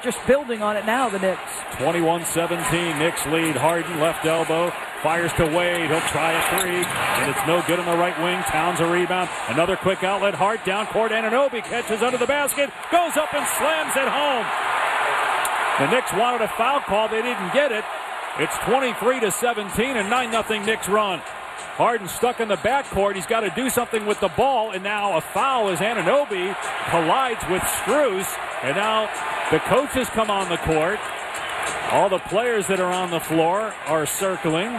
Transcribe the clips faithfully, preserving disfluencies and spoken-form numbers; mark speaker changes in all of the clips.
Speaker 1: just building on it now, the Knicks.
Speaker 2: twenty-one seventeen, Knicks lead. Harden, left elbow, fires to Wade. He'll try a three, and it's no good on the right wing. Towns a rebound. Another quick outlet. Hart down court. Anunoby catches under the basket, goes up and slams it home. The Knicks wanted a foul call. They didn't get it. It's twenty-three to seventeen, and nine nothing Knicks run. Harden stuck in the backcourt. He's got to do something with the ball, and now a foul as Anunoby collides with Strus. And now the coaches come on the court. All the players that are on the floor are circling.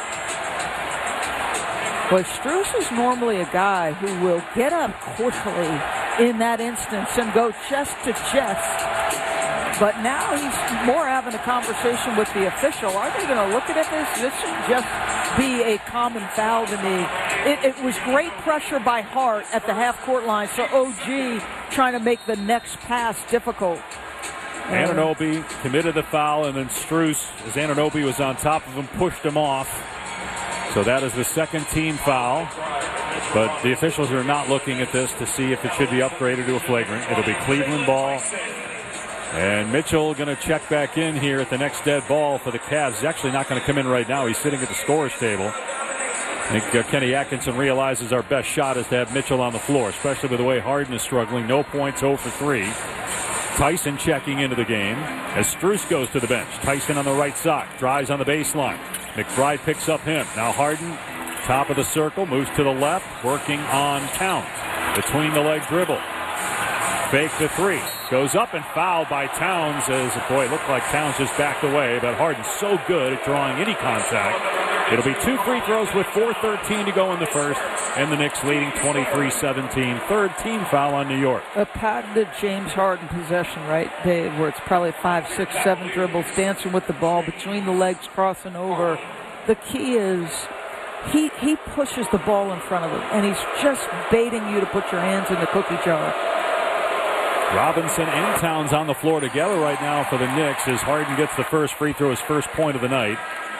Speaker 1: Well, Strus is normally a guy who will get up quickly in that instance and go chest to chest. But now he's more having a conversation with the official. Are they going to look at this? This should just be a common foul to me. It, it was great pressure by Hart at the half-court line, so O G trying to make the next pass difficult.
Speaker 2: Anunoby committed the foul, and then Strus, as Anunoby was on top of him, pushed him off. So that is the second team foul. But the officials are not looking at this to see if it should be upgraded to a flagrant. It'll be Cleveland ball. And Mitchell going to check back in here at the next dead ball for the Cavs. He's actually not going to come in right now. He's sitting at the scorer's table. I think uh, Kenny Atkinson realizes our best shot is to have Mitchell on the floor, especially with the way Harden is struggling. No points, zero for three. Tyson checking into the game as Strus goes to the bench. Tyson on the right side, drives on the baseline. McBride picks up him. Now Harden, top of the circle, moves to the left, working on Towns. Between the leg dribble. Fake the three. Goes up and fouled by Towns as, boy, it looked like Towns just backed away, but Harden's so good at drawing any contact. It'll be two free throws with four thirteen to go in the first, and the Knicks leading twenty-three seventeen. Third team foul on New York.
Speaker 1: A patented James Harden possession, right, Dave, where it's probably five, six, seven dribbles, dancing with the ball, between the legs, crossing over. The key is he, he pushes the ball in front of him, and he's just baiting you to put your hands in the cookie jar.
Speaker 2: Robinson and Towns on the floor together right now for the Knicks as Harden gets the first free throw, his first point of the night.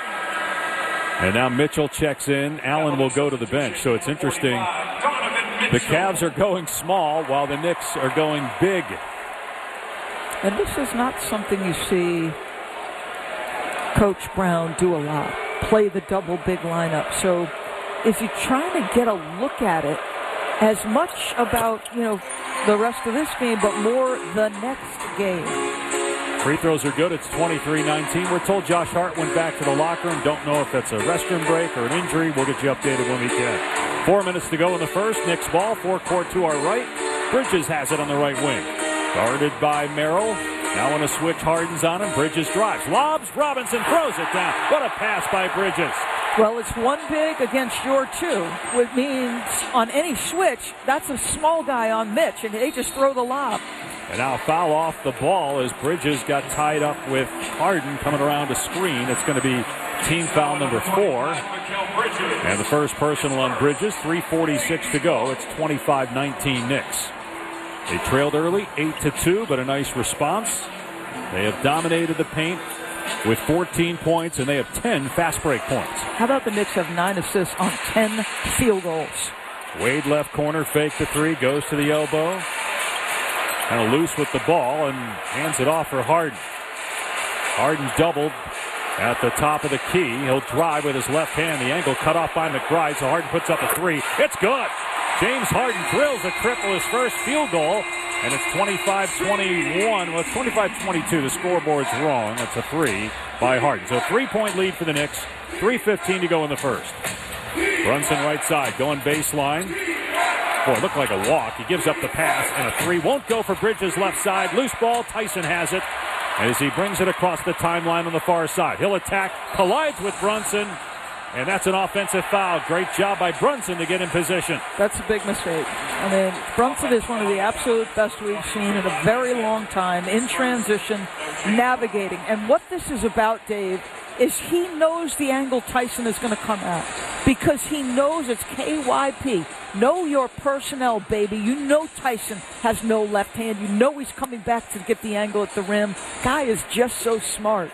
Speaker 2: And now Mitchell checks in. Allen will go to the bench. So it's interesting. The Cavs are going small while the Knicks are going big.
Speaker 1: And this is not something you see Coach Brown do a lot. Play the double big lineup. So if you're trying to get a look at it, as much about, you know, the rest of this game, but more the next game.
Speaker 2: Free throws are good. It's twenty-three nineteen. We're told Josh Hart went back to the locker room. Don't know if that's a restroom break or an injury. We'll get you updated when we can. Four minutes to go in the first. Knicks ball, forecourt to our right. Bridges has it on the right wing. Guarded by Merrill. Now on a switch, Harden's on him. Bridges drives. Lobs. Robinson throws it down. What a pass by Bridges.
Speaker 1: Well, it's one big against your two, which means on any switch, that's a small guy on Mitch, and they just throw the lob.
Speaker 2: And now foul off the ball as Bridges got tied up with Harden coming around to screen. It's going to be team foul number four. And the first personal on Bridges, three forty-six to go. It's twenty-five nineteen Knicks. They trailed early, eight to two, but a nice response. They have dominated the paint with fourteen points, and they have ten fast break points.
Speaker 1: How about the Knicks have nine assists on ten field goals?
Speaker 2: Wade left corner, fake the three, goes to the elbow. Kind of loose with the ball and hands it off for Harden. Harden doubled at the top of the key. He'll drive with his left hand. The angle cut off by McBride, so Harden puts up a three. It's good. James Harden drills a triple, his first field goal. And it's twenty-five twenty-one. Well, it's twenty-five twenty-two. The scoreboard's wrong. That's a three by Harden. So three-point lead for the Knicks. three fifteen to go in the first. Brunson right side, going baseline. Boy, it looked like a walk. He gives up the pass, and a three won't go for Bridges left side. Loose ball. Tyson has it as he brings it across the timeline on the far side. He'll attack, collides with Brunson. And that's an offensive foul. Great job by Brunson to get in position.
Speaker 1: That's a big mistake. I mean, Brunson is one of the absolute best we've seen in a very long time in transition, navigating. And what this is about, Dave, is he knows the angle Tyson is going to come at because he knows it's K Y P. Know your personnel, baby. You know Tyson has no left hand. You know he's coming back to get the angle at the rim. Guy is just so smart.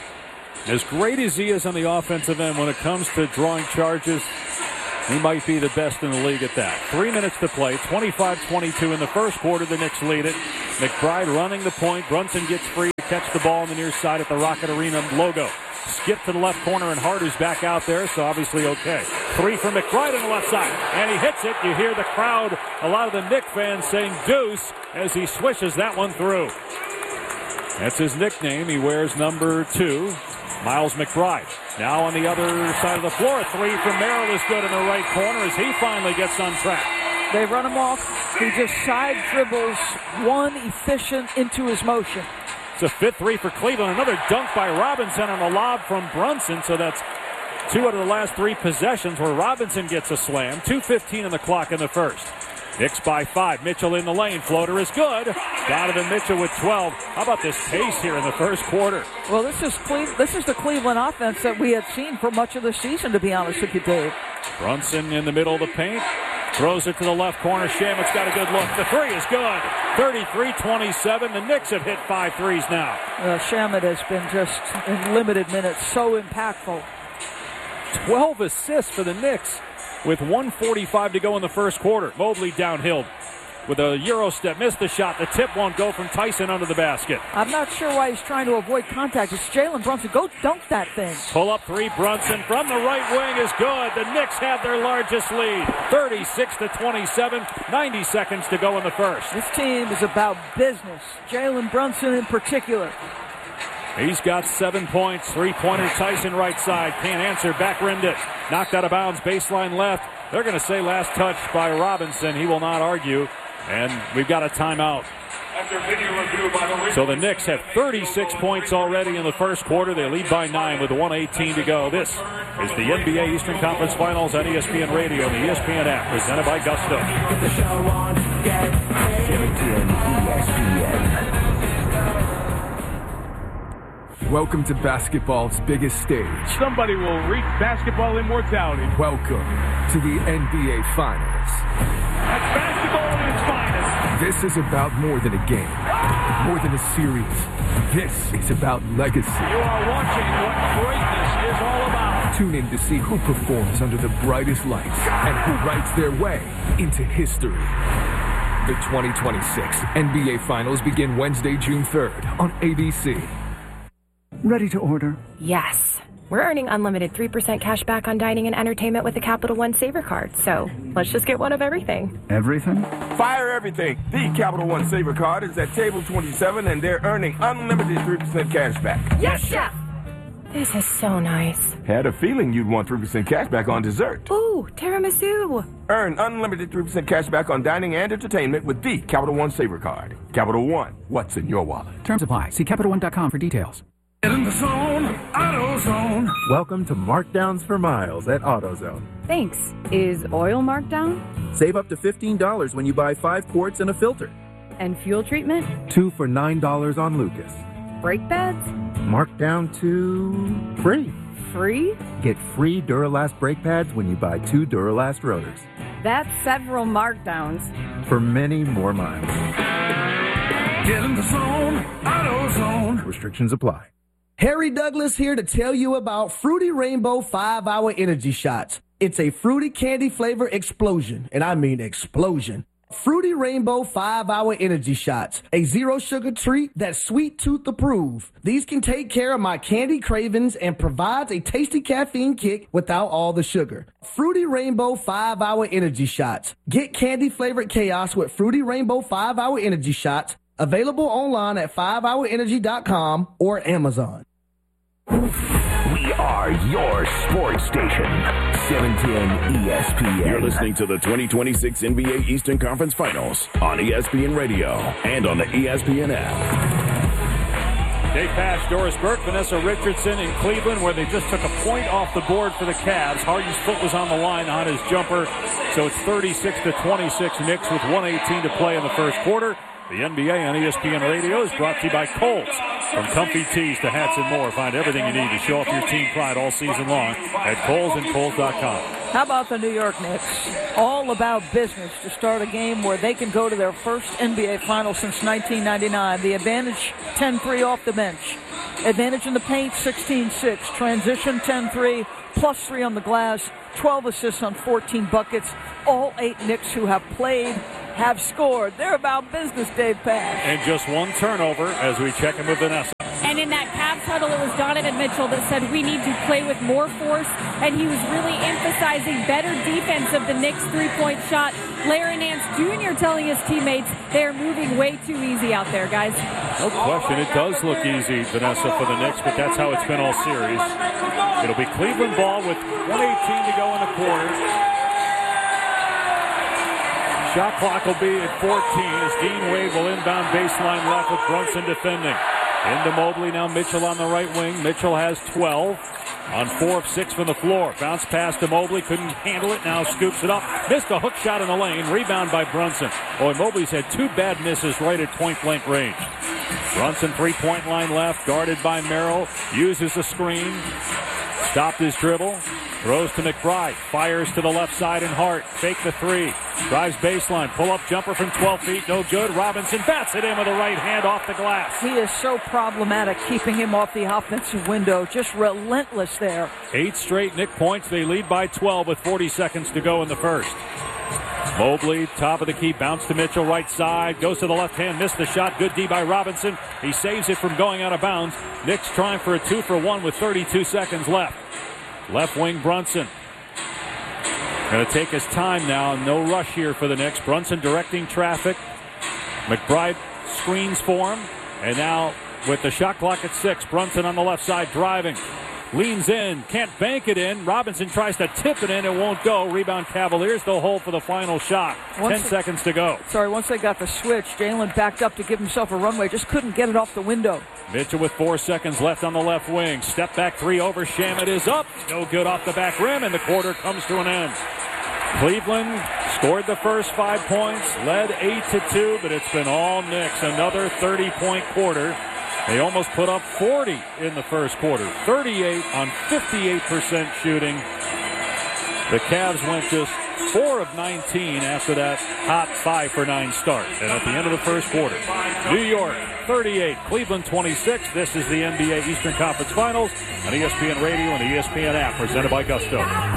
Speaker 2: As great as he is on the offensive end, when it comes to drawing charges, he might be the best in the league at that. Three minutes to play, twenty-five twenty-two in the first quarter. The Knicks lead it. McBride running the point. Brunson gets free. catch the ball on the near side at the Rocket Arena logo. Skip to the left corner, and Harder's back out there, so obviously okay. Three from McBride on the left side, and he hits it. You hear the crowd, a lot of the Knick fans saying deuce as he swishes that one through. That's his nickname. He wears number two, Miles McBride. Now on the other side of the floor, three from Merrill is good in the right corner as he finally gets on track.
Speaker 1: They run him off. He just side dribbles one efficient into his motion.
Speaker 2: It's a fifth three for Cleveland. Another dunk by Robinson on a lob from Brunson. So that's two out of the last three possessions where Robinson gets a slam. two fifteen on the clock in the first. Knicks by five. Mitchell in the lane. Floater is good. Donovan Mitchell with twelve. How about this pace here in the first quarter?
Speaker 1: Well, this is Cle- this is the Cleveland offense that we had seen for much of the season, to be honest with you, Dave.
Speaker 2: Brunson in the middle of the paint. Throws it to the left corner. Shamit's got a good look. The three is good. thirty-three twenty-seven. The Knicks have hit five threes now.
Speaker 1: Uh, Shamit has been just, in limited minutes, so impactful.
Speaker 2: twelve assists for the Knicks with one forty-five to go in the first quarter. Mobley downhill with a Euro step. Missed the shot. The tip won't go from Tyson under the basket.
Speaker 1: I'm not sure why he's trying to avoid contact. It's Jalen Brunson. Go dunk that thing.
Speaker 2: Pull up three. Brunson from the right wing is good. The Knicks have their largest lead. thirty-six to twenty-seven. ninety seconds to go in the first.
Speaker 1: This team is about business. Jalen Brunson in particular.
Speaker 2: He's got seven points. Three-pointer Tyson right side. Can't answer. Back rimmed it. Knocked out of bounds. Baseline left. They're going to say last touch by Robinson. He will not argue. And we've got a timeout. So the Knicks have thirty-six points already in the first quarter. They lead by nine with one eighteen to go. This is the N B A Eastern Conference Finals on E S P N Radio and the E S P N app, presented by Gusto.
Speaker 3: Get the show on, get seventeen E S P N.
Speaker 4: Welcome to basketball's biggest stage.
Speaker 5: Somebody will reach basketball immortality.
Speaker 4: Welcome to the N B A Finals.
Speaker 5: That's basketball at its finest.
Speaker 4: This is about more than a game, more than a series. This is about legacy.
Speaker 5: You are watching what greatness is all about.
Speaker 4: Tune in to see who performs under the brightest lights and who writes their way into history. The twenty twenty-six N B A Finals begin Wednesday, June third on A B C.
Speaker 6: Ready to order?
Speaker 7: Yes. We're earning unlimited three percent cash back on dining and entertainment with the Capital One Saver Card. So let's just get one of everything.
Speaker 6: Everything?
Speaker 8: Fire everything. The Capital One Saver Card is at table twenty-seven, and they're earning unlimited three percent cash back.
Speaker 7: Yes, Chef! This is so nice.
Speaker 8: Had a feeling you'd want three percent cash back on dessert.
Speaker 7: Ooh, tiramisu.
Speaker 8: Earn unlimited three percent cash back on dining and entertainment with the Capital One Saver Card. Capital One, what's in your wallet?
Speaker 6: Terms apply. See Capital One dot com for details.
Speaker 9: In the zone, AutoZone.
Speaker 10: Welcome to Markdowns for Miles at AutoZone.
Speaker 11: Thanks. Is oil marked down?
Speaker 10: Save up to fifteen dollars when you buy five quarts and a filter.
Speaker 11: And fuel treatment?
Speaker 10: Two for nine dollars on Lucas.
Speaker 11: Brake pads?
Speaker 10: Marked down to free.
Speaker 11: Free?
Speaker 10: Get free Duralast brake pads when you buy two Duralast rotors.
Speaker 11: That's several markdowns.
Speaker 10: For many more miles.
Speaker 9: Get in the zone, AutoZone.
Speaker 10: Restrictions apply.
Speaker 12: Harry Douglas here to tell you about Fruity Rainbow five hour Energy Shots. It's a fruity candy flavor explosion, and I mean explosion. Fruity Rainbow five hour Energy Shots, a zero sugar treat that's sweet tooth approved. These can take care of my candy cravings and provides a tasty caffeine kick without all the sugar. Fruity Rainbow five hour Energy Shots. Get candy flavored chaos with Fruity Rainbow five hour Energy Shots. Available online at five hour energy dot com or Amazon.
Speaker 3: We are your sports station, seven ten E S P N.
Speaker 13: You're listening to the twenty twenty-six N B A Eastern Conference Finals on E S P N Radio and on the E S P N app.
Speaker 2: Dave Pasch, Doris Burke, Vanessa Richardson in Cleveland, where they just took a point off the board for the Cavs. Harden's foot was on the line on his jumper, so it's thirty-six to twenty-six Knicks with one eighteen to play in the first quarter. The N B A on E S P N Radio is brought to you by Kohl's. From comfy tees to hats and more, find everything you need to show off your team pride all season long at Kohl's and Kohl's dot com.
Speaker 1: How about the New York Knicks? All about business to start a game where they can go to their first N B A final since nineteen ninety-nine. The advantage, ten three off the bench. Advantage in the paint, sixteen six. Transition, ten three. Plus three on the glass. twelve assists on fourteen buckets. All eight Knicks who have played have scored. They're about business, Dave Pasch.
Speaker 2: And just one turnover as we check in with Vanessa.
Speaker 14: And in that Cavs huddle, it was Donovan Mitchell that said we need to play with more force, and he was really emphasizing better defense of the Knicks' three-point shot. Larry Nance Junior telling his teammates they are moving way too easy out there, guys.
Speaker 2: No question, it does look easy, Vanessa, for the Knicks, but that's how it's been all series. It'll be Cleveland ball with one eighteen to go in the quarter. Shot clock will be at fourteen as Dean Wade will inbound baseline left with Brunson defending. Into Mobley, now Mitchell on the right wing. Mitchell has twelve on four of six from the floor. Bounce pass to Mobley, couldn't handle it, now scoops it up. Missed a hook shot in the lane, rebound by Brunson. Boy, Mobley's had two bad misses right at point-blank range. Brunson, three-point line left, guarded by Merrill, uses the screen, stopped his dribble, throws to McBride, fires to the left side and Hart, fake the three, drives baseline, pull-up jumper from twelve feet, no good. Robinson bats it in with the right hand off the glass.
Speaker 1: He is so problematic keeping him off the offensive window, just relentless there.
Speaker 2: Eight straight Knick points, they lead by twelve with forty seconds to go in the first. Mobley, top of the key, bounce to Mitchell, right side, goes to the left hand, missed the shot, good D by Robinson. He saves it from going out of bounds. Knicks trying for a two for one with thirty-two seconds left. Left wing Brunson. Going to take his time now, no rush here for the Knicks. Brunson directing traffic. McBride screens for him. And now with the shot clock at six, Brunson on the left side driving. Leans in, can't bank it in. Robinson tries to tip it in, it won't go. Rebound Cavaliers, they'll hold for the final shot. Once Ten it, seconds to go.
Speaker 1: Sorry, once they got the switch, Jalen backed up to give himself a runway, just couldn't get it off the window.
Speaker 2: Mitchell with four seconds left on the left wing. Step back three over, Shamet is up. No good off the back rim, and the quarter comes to an end. Cleveland scored the first five points, led eight to two, but it's been all Knicks. Another thirty-point quarter. They almost put up forty in the first quarter. thirty-eight on fifty-eight percent shooting. The Cavs went just four of nineteen after that hot five for nine start. And at the end of the first quarter, New York thirty-eight, Cleveland twenty-six. This is the N B A Eastern Conference Finals on E S P N Radio and the E S P N app, presented by Gusto.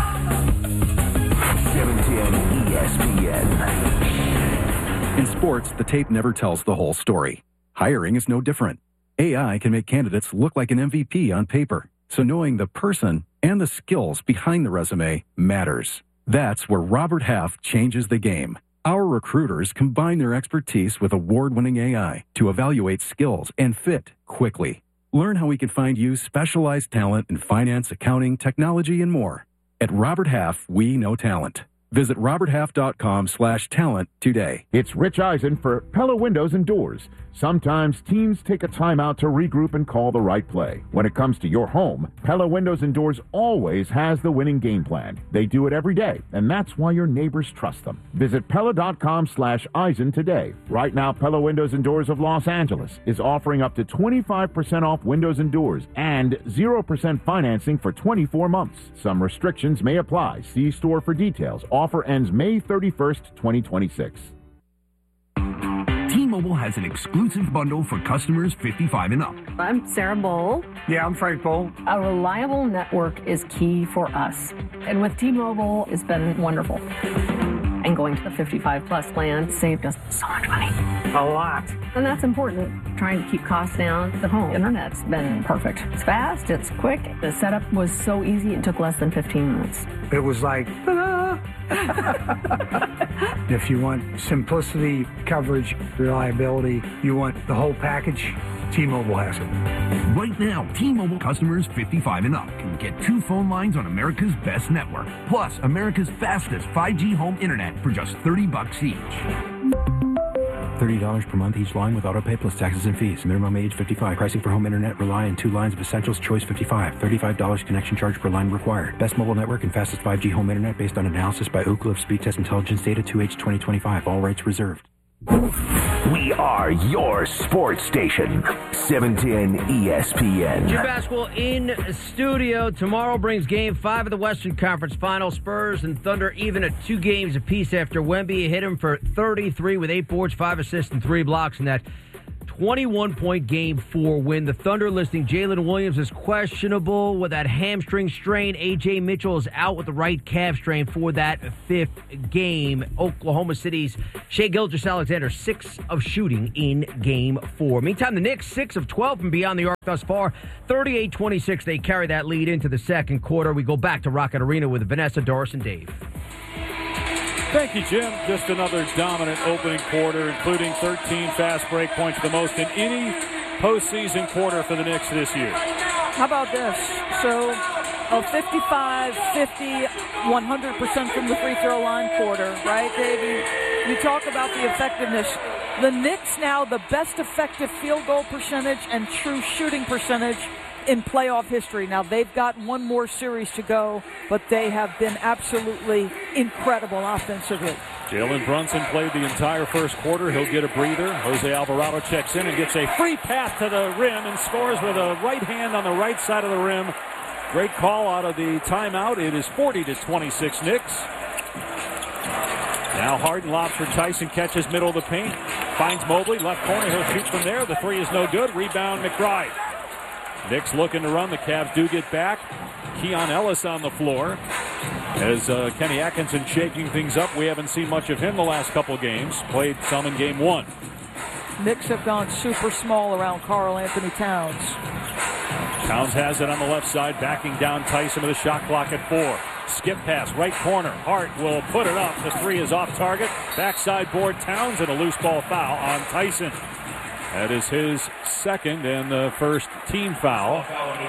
Speaker 3: seven ten E S P N.
Speaker 6: In sports, the tape never tells the whole story. Hiring is no different. A I can make candidates look like an M V P on paper, so knowing the person and the skills behind the resume matters. That's where Robert Half changes the game. Our recruiters combine their expertise with award-winning A I to evaluate skills and fit quickly. Learn how we can find you specialized talent in finance, accounting, technology, and more. At Robert Half, we know talent. Visit roberthalf.com slash talent today.
Speaker 15: It's Rich Eisen for Pella Windows and Doors. Sometimes teams take a timeout to regroup and call the right play. When it comes to your home, Pella Windows and Doors always has the winning game plan. They do it every day, and that's why your neighbors trust them. Visit Pella.com slash Eisen today. Right now, Pella Windows and Doors of Los Angeles is offering up to twenty-five percent off windows and doors and zero percent financing for twenty-four months. Some restrictions may apply. See store for details. Offer ends May thirty-first, twenty twenty-six.
Speaker 3: T-Mobile has an exclusive bundle for customers fifty-five and up.
Speaker 11: I'm Sarah Bowl.
Speaker 16: Yeah, I'm Frank Bowl.
Speaker 11: A reliable network is key for us. And with T-Mobile, it's been wonderful. And going to the fifty-five plus plan saved us so much money.
Speaker 16: A lot.
Speaker 11: And that's important. Trying to keep costs down. The home internet's been perfect. It's fast, it's quick. The setup was so easy, it took less than fifteen minutes.
Speaker 16: It was like, ta-da! If you want simplicity, coverage, reliability, you want the whole package, T-Mobile has it.
Speaker 3: Right now, T-Mobile customers fifty-five and up can get two phone lines on America's best network, plus America's fastest five G home internet for just thirty bucks each.
Speaker 17: thirty dollars per month each line with autopay plus taxes and fees. Minimum age fifty-five. Pricing for home internet rely on two lines of Essentials Choice fifty-five. thirty-five dollars connection charge per line required. Best mobile network and fastest five G home internet based on analysis by Ookla of Speed Test Intelligence Data two H twenty twenty-five. All rights reserved.
Speaker 3: We are your sports station. seven ten E S P N.
Speaker 18: Jim Basketball in studio. Tomorrow brings game five of the Western Conference Finals. Spurs and Thunder even at two games apiece after Wemby hit him for thirty-three with eight boards, five assists, and three blocks in that twenty-one point game four win. The Thunder listing Jalen Williams is questionable with that hamstring strain. A J Mitchell is out with the right calf strain for that fifth game. Oklahoma City's Shai Gilgeous-Alexander, six of shooting in game four. Meantime, the Knicks, six of twelve from beyond the arc thus far. thirty-eight twenty-six, they carry that lead into the second quarter. We go back to Rocket Arena with Vanessa, Doris, and Dave.
Speaker 2: Thank you, Jim. Just another dominant opening quarter, including thirteen fast break points, the most in any postseason quarter for the Knicks this year.
Speaker 1: How about this? So, a fifty-five, fifty, one hundred percent from the free throw line quarter, right, Davey? You talk about the effectiveness. The Knicks now the best effective field goal percentage and true shooting percentage in playoff history. Now, they've got one more series to go, but they have been absolutely incredible offensively.
Speaker 2: Jalen Brunson played the entire first quarter. He'll get a breather. Jose Alvarado checks in and gets a free pass to the rim and scores with a right hand on the right side of the rim. Great call out of the timeout. It is forty to twenty-six Knicks. Now Harden lobs for Tyson, catches middle of the paint, finds Mobley, left corner, he'll shoot from there. The three is no good. Rebound McBride. Knicks looking to run. The Cavs do get back. Keon Ellis on the floor. As uh, Kenny Atkinson shaking things up. We haven't seen much of him the last couple games. Played some in game one.
Speaker 1: Knicks have gone super small around Karl Anthony Towns.
Speaker 2: Towns has it on the left side, backing down Tyson with a shot clock at four. Skip pass, right corner. Hart will put it up. The three is off target. Backside board Towns and a loose ball foul on Tyson. That is his second and the first team foul.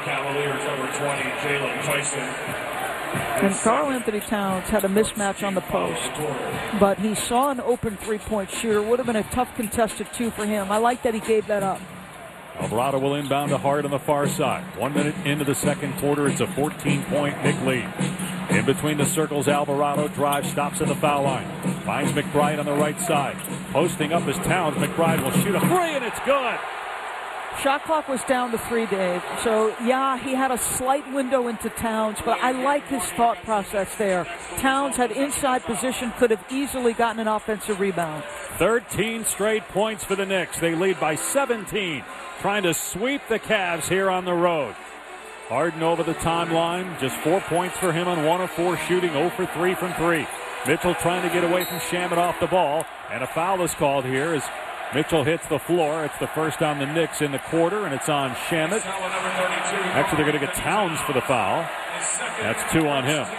Speaker 1: And Karl Anthony Towns had a mismatch on the post, but he saw an open three-point shooter. Would have been a tough contested two for him. I like that he gave that up.
Speaker 2: Alvarado will inbound to Hart on the far side. One minute into the second quarter, it's a fourteen-point Knick lead. In between the circles, Alvarado drives, stops at the foul line. Finds McBride on the right side. Posting up is Towns. McBride will shoot a three, and it's good.
Speaker 1: Shot clock was down to three, Dave. So, yeah, he had a slight window into Towns, but I like his thought process there. Towns had inside position, could have easily gotten an offensive rebound.
Speaker 2: thirteen straight points for the Knicks. They lead by seventeen, trying to sweep the Cavs here on the road. Harden over the timeline, just four points for him on one of four shooting, zero for three from three. Mitchell trying to get away from Shamet off the ball, and a foul is called here as Mitchell hits the floor. It's the first on the Knicks in the quarter, and it's on Shamet. Actually, they're going to get Towns for the foul. That's two on him.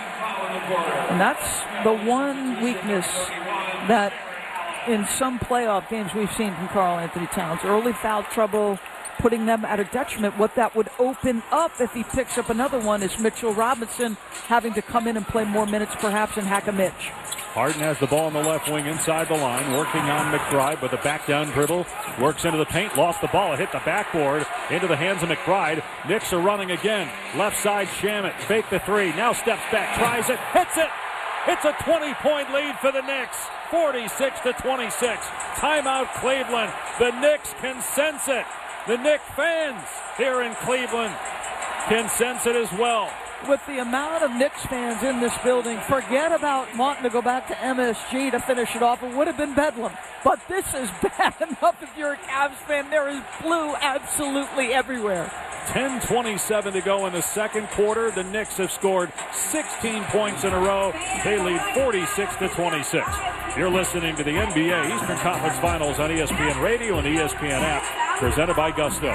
Speaker 1: And that's the one weakness that in some playoff games we've seen from Karl Anthony Towns. Early foul trouble, putting them at a detriment. What that would open up if he picks up another one is Mitchell Robinson having to come in and play more minutes perhaps and hack a Mitch.
Speaker 2: Harden has the ball on the left wing inside the line, working on McBride with a back down dribble. Works into the paint, lost the ball, it hit the backboard, into the hands of McBride. Knicks are running again. Left side, Shamet, fake the three, now steps back, tries it, hits it! It's a twenty-point lead for the Knicks, forty-six to twenty-six. Timeout Cleveland. The Knicks can sense it. The Knicks fans here in Cleveland can sense it as well.
Speaker 1: With the amount of Knicks fans in this building, forget about wanting to go back to M S G to finish it off. It would have been bedlam. But this is bad enough if you're a Cavs fan. There is blue absolutely everywhere.
Speaker 2: ten twenty-seven to go in the second quarter. The Knicks have scored sixteen points in a row. They lead forty-six to twenty-six. You're listening to the N B A Eastern Conference Finals on E S P N Radio and the E S P N app, presented by Gusto.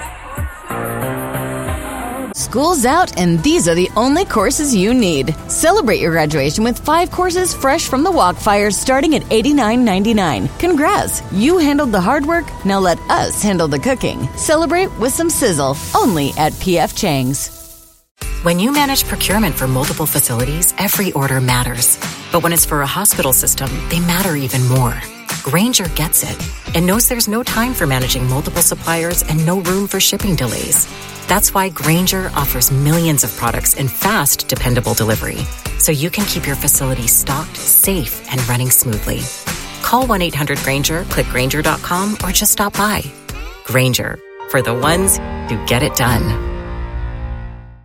Speaker 19: School's out, and these are the only courses you need. Celebrate your graduation with five courses fresh from the Walkfire starting at eighty-nine ninety-nine. Congrats! You handled the hard work, now let us handle the cooking. Celebrate with some sizzle, only at P F Chang's.
Speaker 20: When you manage procurement for multiple facilities, every order matters. But when it's for a hospital system, they matter even more. Grainger gets it and knows there's no time for managing multiple suppliers and no room for shipping delays. That's why Grainger offers millions of products in fast, dependable delivery, so you can keep your facility stocked, safe, and running smoothly. Call one eight hundred Grainger, click Grainger dot com, or just stop by. Grainger, for the ones who get it done.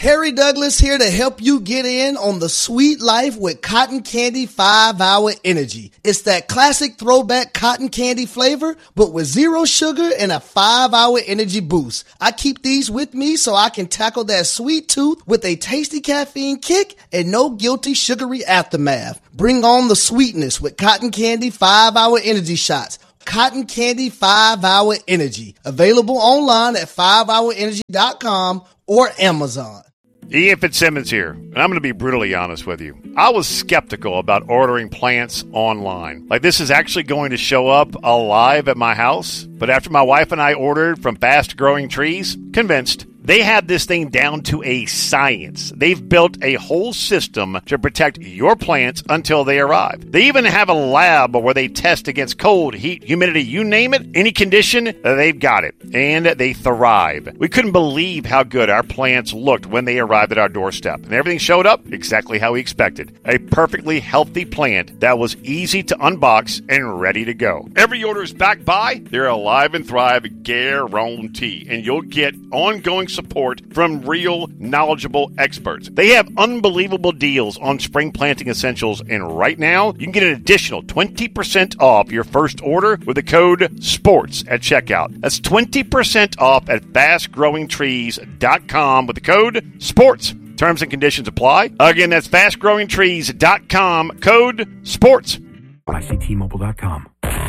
Speaker 12: Harry Douglas here to help you get in on the sweet life with Cotton Candy five hour Energy. It's that classic throwback cotton candy flavor, but with zero sugar and a five hour energy boost. I keep these with me so I can tackle that sweet tooth with a tasty caffeine kick and no guilty sugary aftermath. Bring on the sweetness with Cotton Candy five hour Energy shots. Cotton Candy five hour Energy. Available online at five hour energy dot com or Amazon.
Speaker 21: Ian Fitzsimmons here, and I'm going to be brutally honest with you. I was skeptical about ordering plants online. Like, this is actually going to show up alive at my house. But after my wife and I ordered from Fast Growing Trees, convinced. They have this thing down to a science. They've built a whole system to protect your plants until they arrive. They even have a lab where they test against cold, heat, humidity, you name it, any condition, they've got it. And they thrive. We couldn't believe how good our plants looked when they arrived at our doorstep. And everything showed up exactly how we expected. A perfectly healthy plant that was easy to unbox and ready to go. Every order is backed by their Alive and Thrive guarantee. And you'll get ongoing support from real, knowledgeable experts. They have unbelievable deals on spring planting essentials, and right now, you can get an additional twenty percent off your first order with the code SPORTS at checkout. That's twenty percent off at fast growing trees dot com with the code SPORTS. Terms and conditions apply. Again, that's fast growing trees dot com, code SPORTS.
Speaker 17: I C T mobile dot com.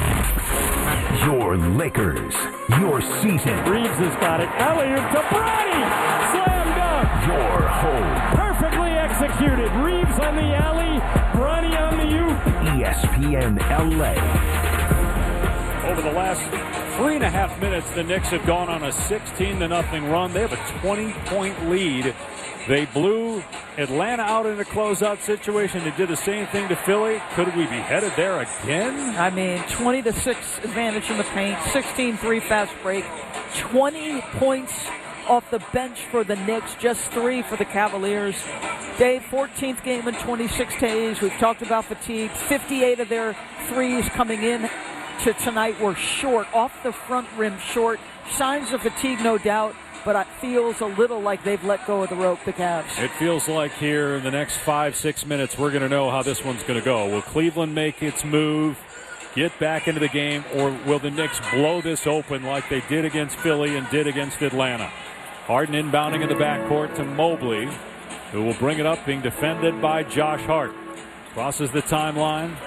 Speaker 3: Your Lakers, your season.
Speaker 5: Reeves has got it. Elliott to Bronny. Slam dunk.
Speaker 3: Your home.
Speaker 5: Perfectly executed. Reeves on the alley. Bronny on the U.
Speaker 3: E S P N L A.
Speaker 2: Over the last three and a half minutes, the Knicks have gone on a sixteen to nothing run. They have a twenty-point lead. They blew Atlanta out in a closeout situation. They did the same thing to Philly. Could we be headed there again?
Speaker 1: I mean, twenty to six advantage in the paint, sixteen three fast break, twenty points off the bench for the Knicks, just three for the Cavaliers. Dave, fourteenth game in twenty-six days. We've talked about fatigue. fifty-eight of their threes coming in to tonight were short, off the front rim short. Signs of fatigue, no doubt. But it feels a little like they've let go of the rope, the Cavs.
Speaker 2: It feels like here in the next five, six minutes, we're going to know how this one's going to go. Will Cleveland make its move, get back into the game, or will the Knicks blow this open like they did against Philly and did against Atlanta? Harden inbounding in the backcourt to Mobley, who will bring it up, being defended by Josh Hart. Crosses the timeline.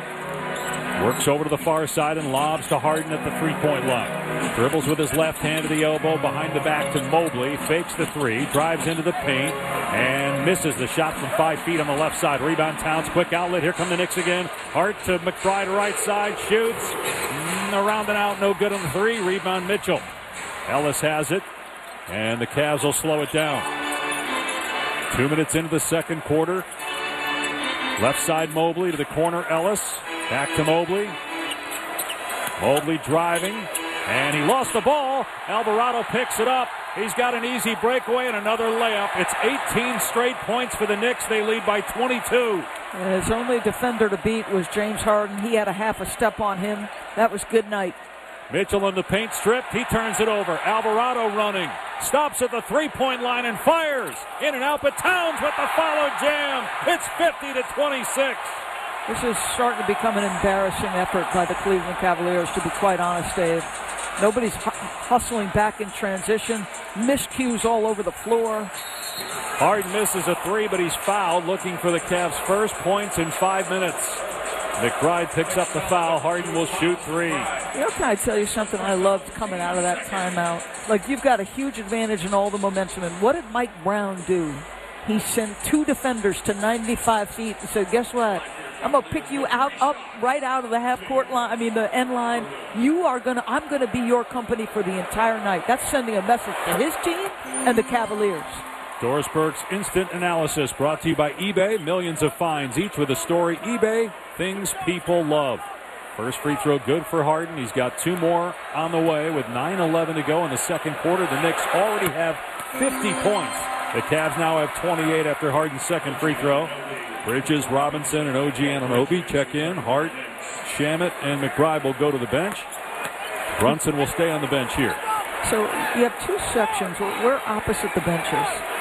Speaker 2: Works over to the far side and lobs to Harden at the three-point line. Dribbles with his left hand to the elbow, behind the back to Mobley. Fakes the three, drives into the paint, and misses the shot from five feet on the left side. Rebound Towns, quick outlet. Here come the Knicks again. Hart to McBride, right side, shoots. Mm, around and out, no good on the three. Rebound Mitchell. Ellis has it, and the Cavs will slow it down. Two minutes into the second quarter. Left side Mobley to the corner Ellis. Back to Mobley. Mobley driving, and he lost the ball. Alvarado picks it up. He's got an easy breakaway and another layup. It's eighteen straight points for the Knicks. They lead by twenty-two.
Speaker 1: And his only defender to beat was James Harden. He had a half a step on him. That was good night.
Speaker 2: Mitchell in the paint strip. He turns it over. Alvarado running. Stops at the three-point line and fires. In and out, but Towns with the follow jam. It's fifty to twenty-six.
Speaker 1: This is starting to become an embarrassing effort by the Cleveland Cavaliers, to be quite honest, Dave. Nobody's hu- hustling back in transition. Miscues all over the floor.
Speaker 2: Harden misses a three, but he's fouled, looking for the Cavs' first points in five minutes. McBride picks up the foul. Harden will shoot three.
Speaker 1: You know, can I tell you something I loved coming out of that timeout? Like, you've got a huge advantage in all the momentum. And what did Mike Brown do? He sent two defenders to ninety-five feet and said, guess what? I'm going to pick you out, up right out of the half-court line, I mean the end line. You are going to, I'm going to be your company for the entire night. That's sending a message to his team and the Cavaliers.
Speaker 2: Doris Burke's Instant Analysis, brought to you by eBay. Millions of finds, each with a story. eBay, things people love. First free throw good for Harden. He's got two more on the way with nine eleven to go in the second quarter. The Knicks already have fifty points. The Cavs now have twenty-eight after Harden's second free throw. Bridges, Robinson, and O G Anunoby check in. Hart, Shamet, and McBride will go to the bench. Brunson will stay on the bench here.
Speaker 1: So you have two sections. We're opposite the benches.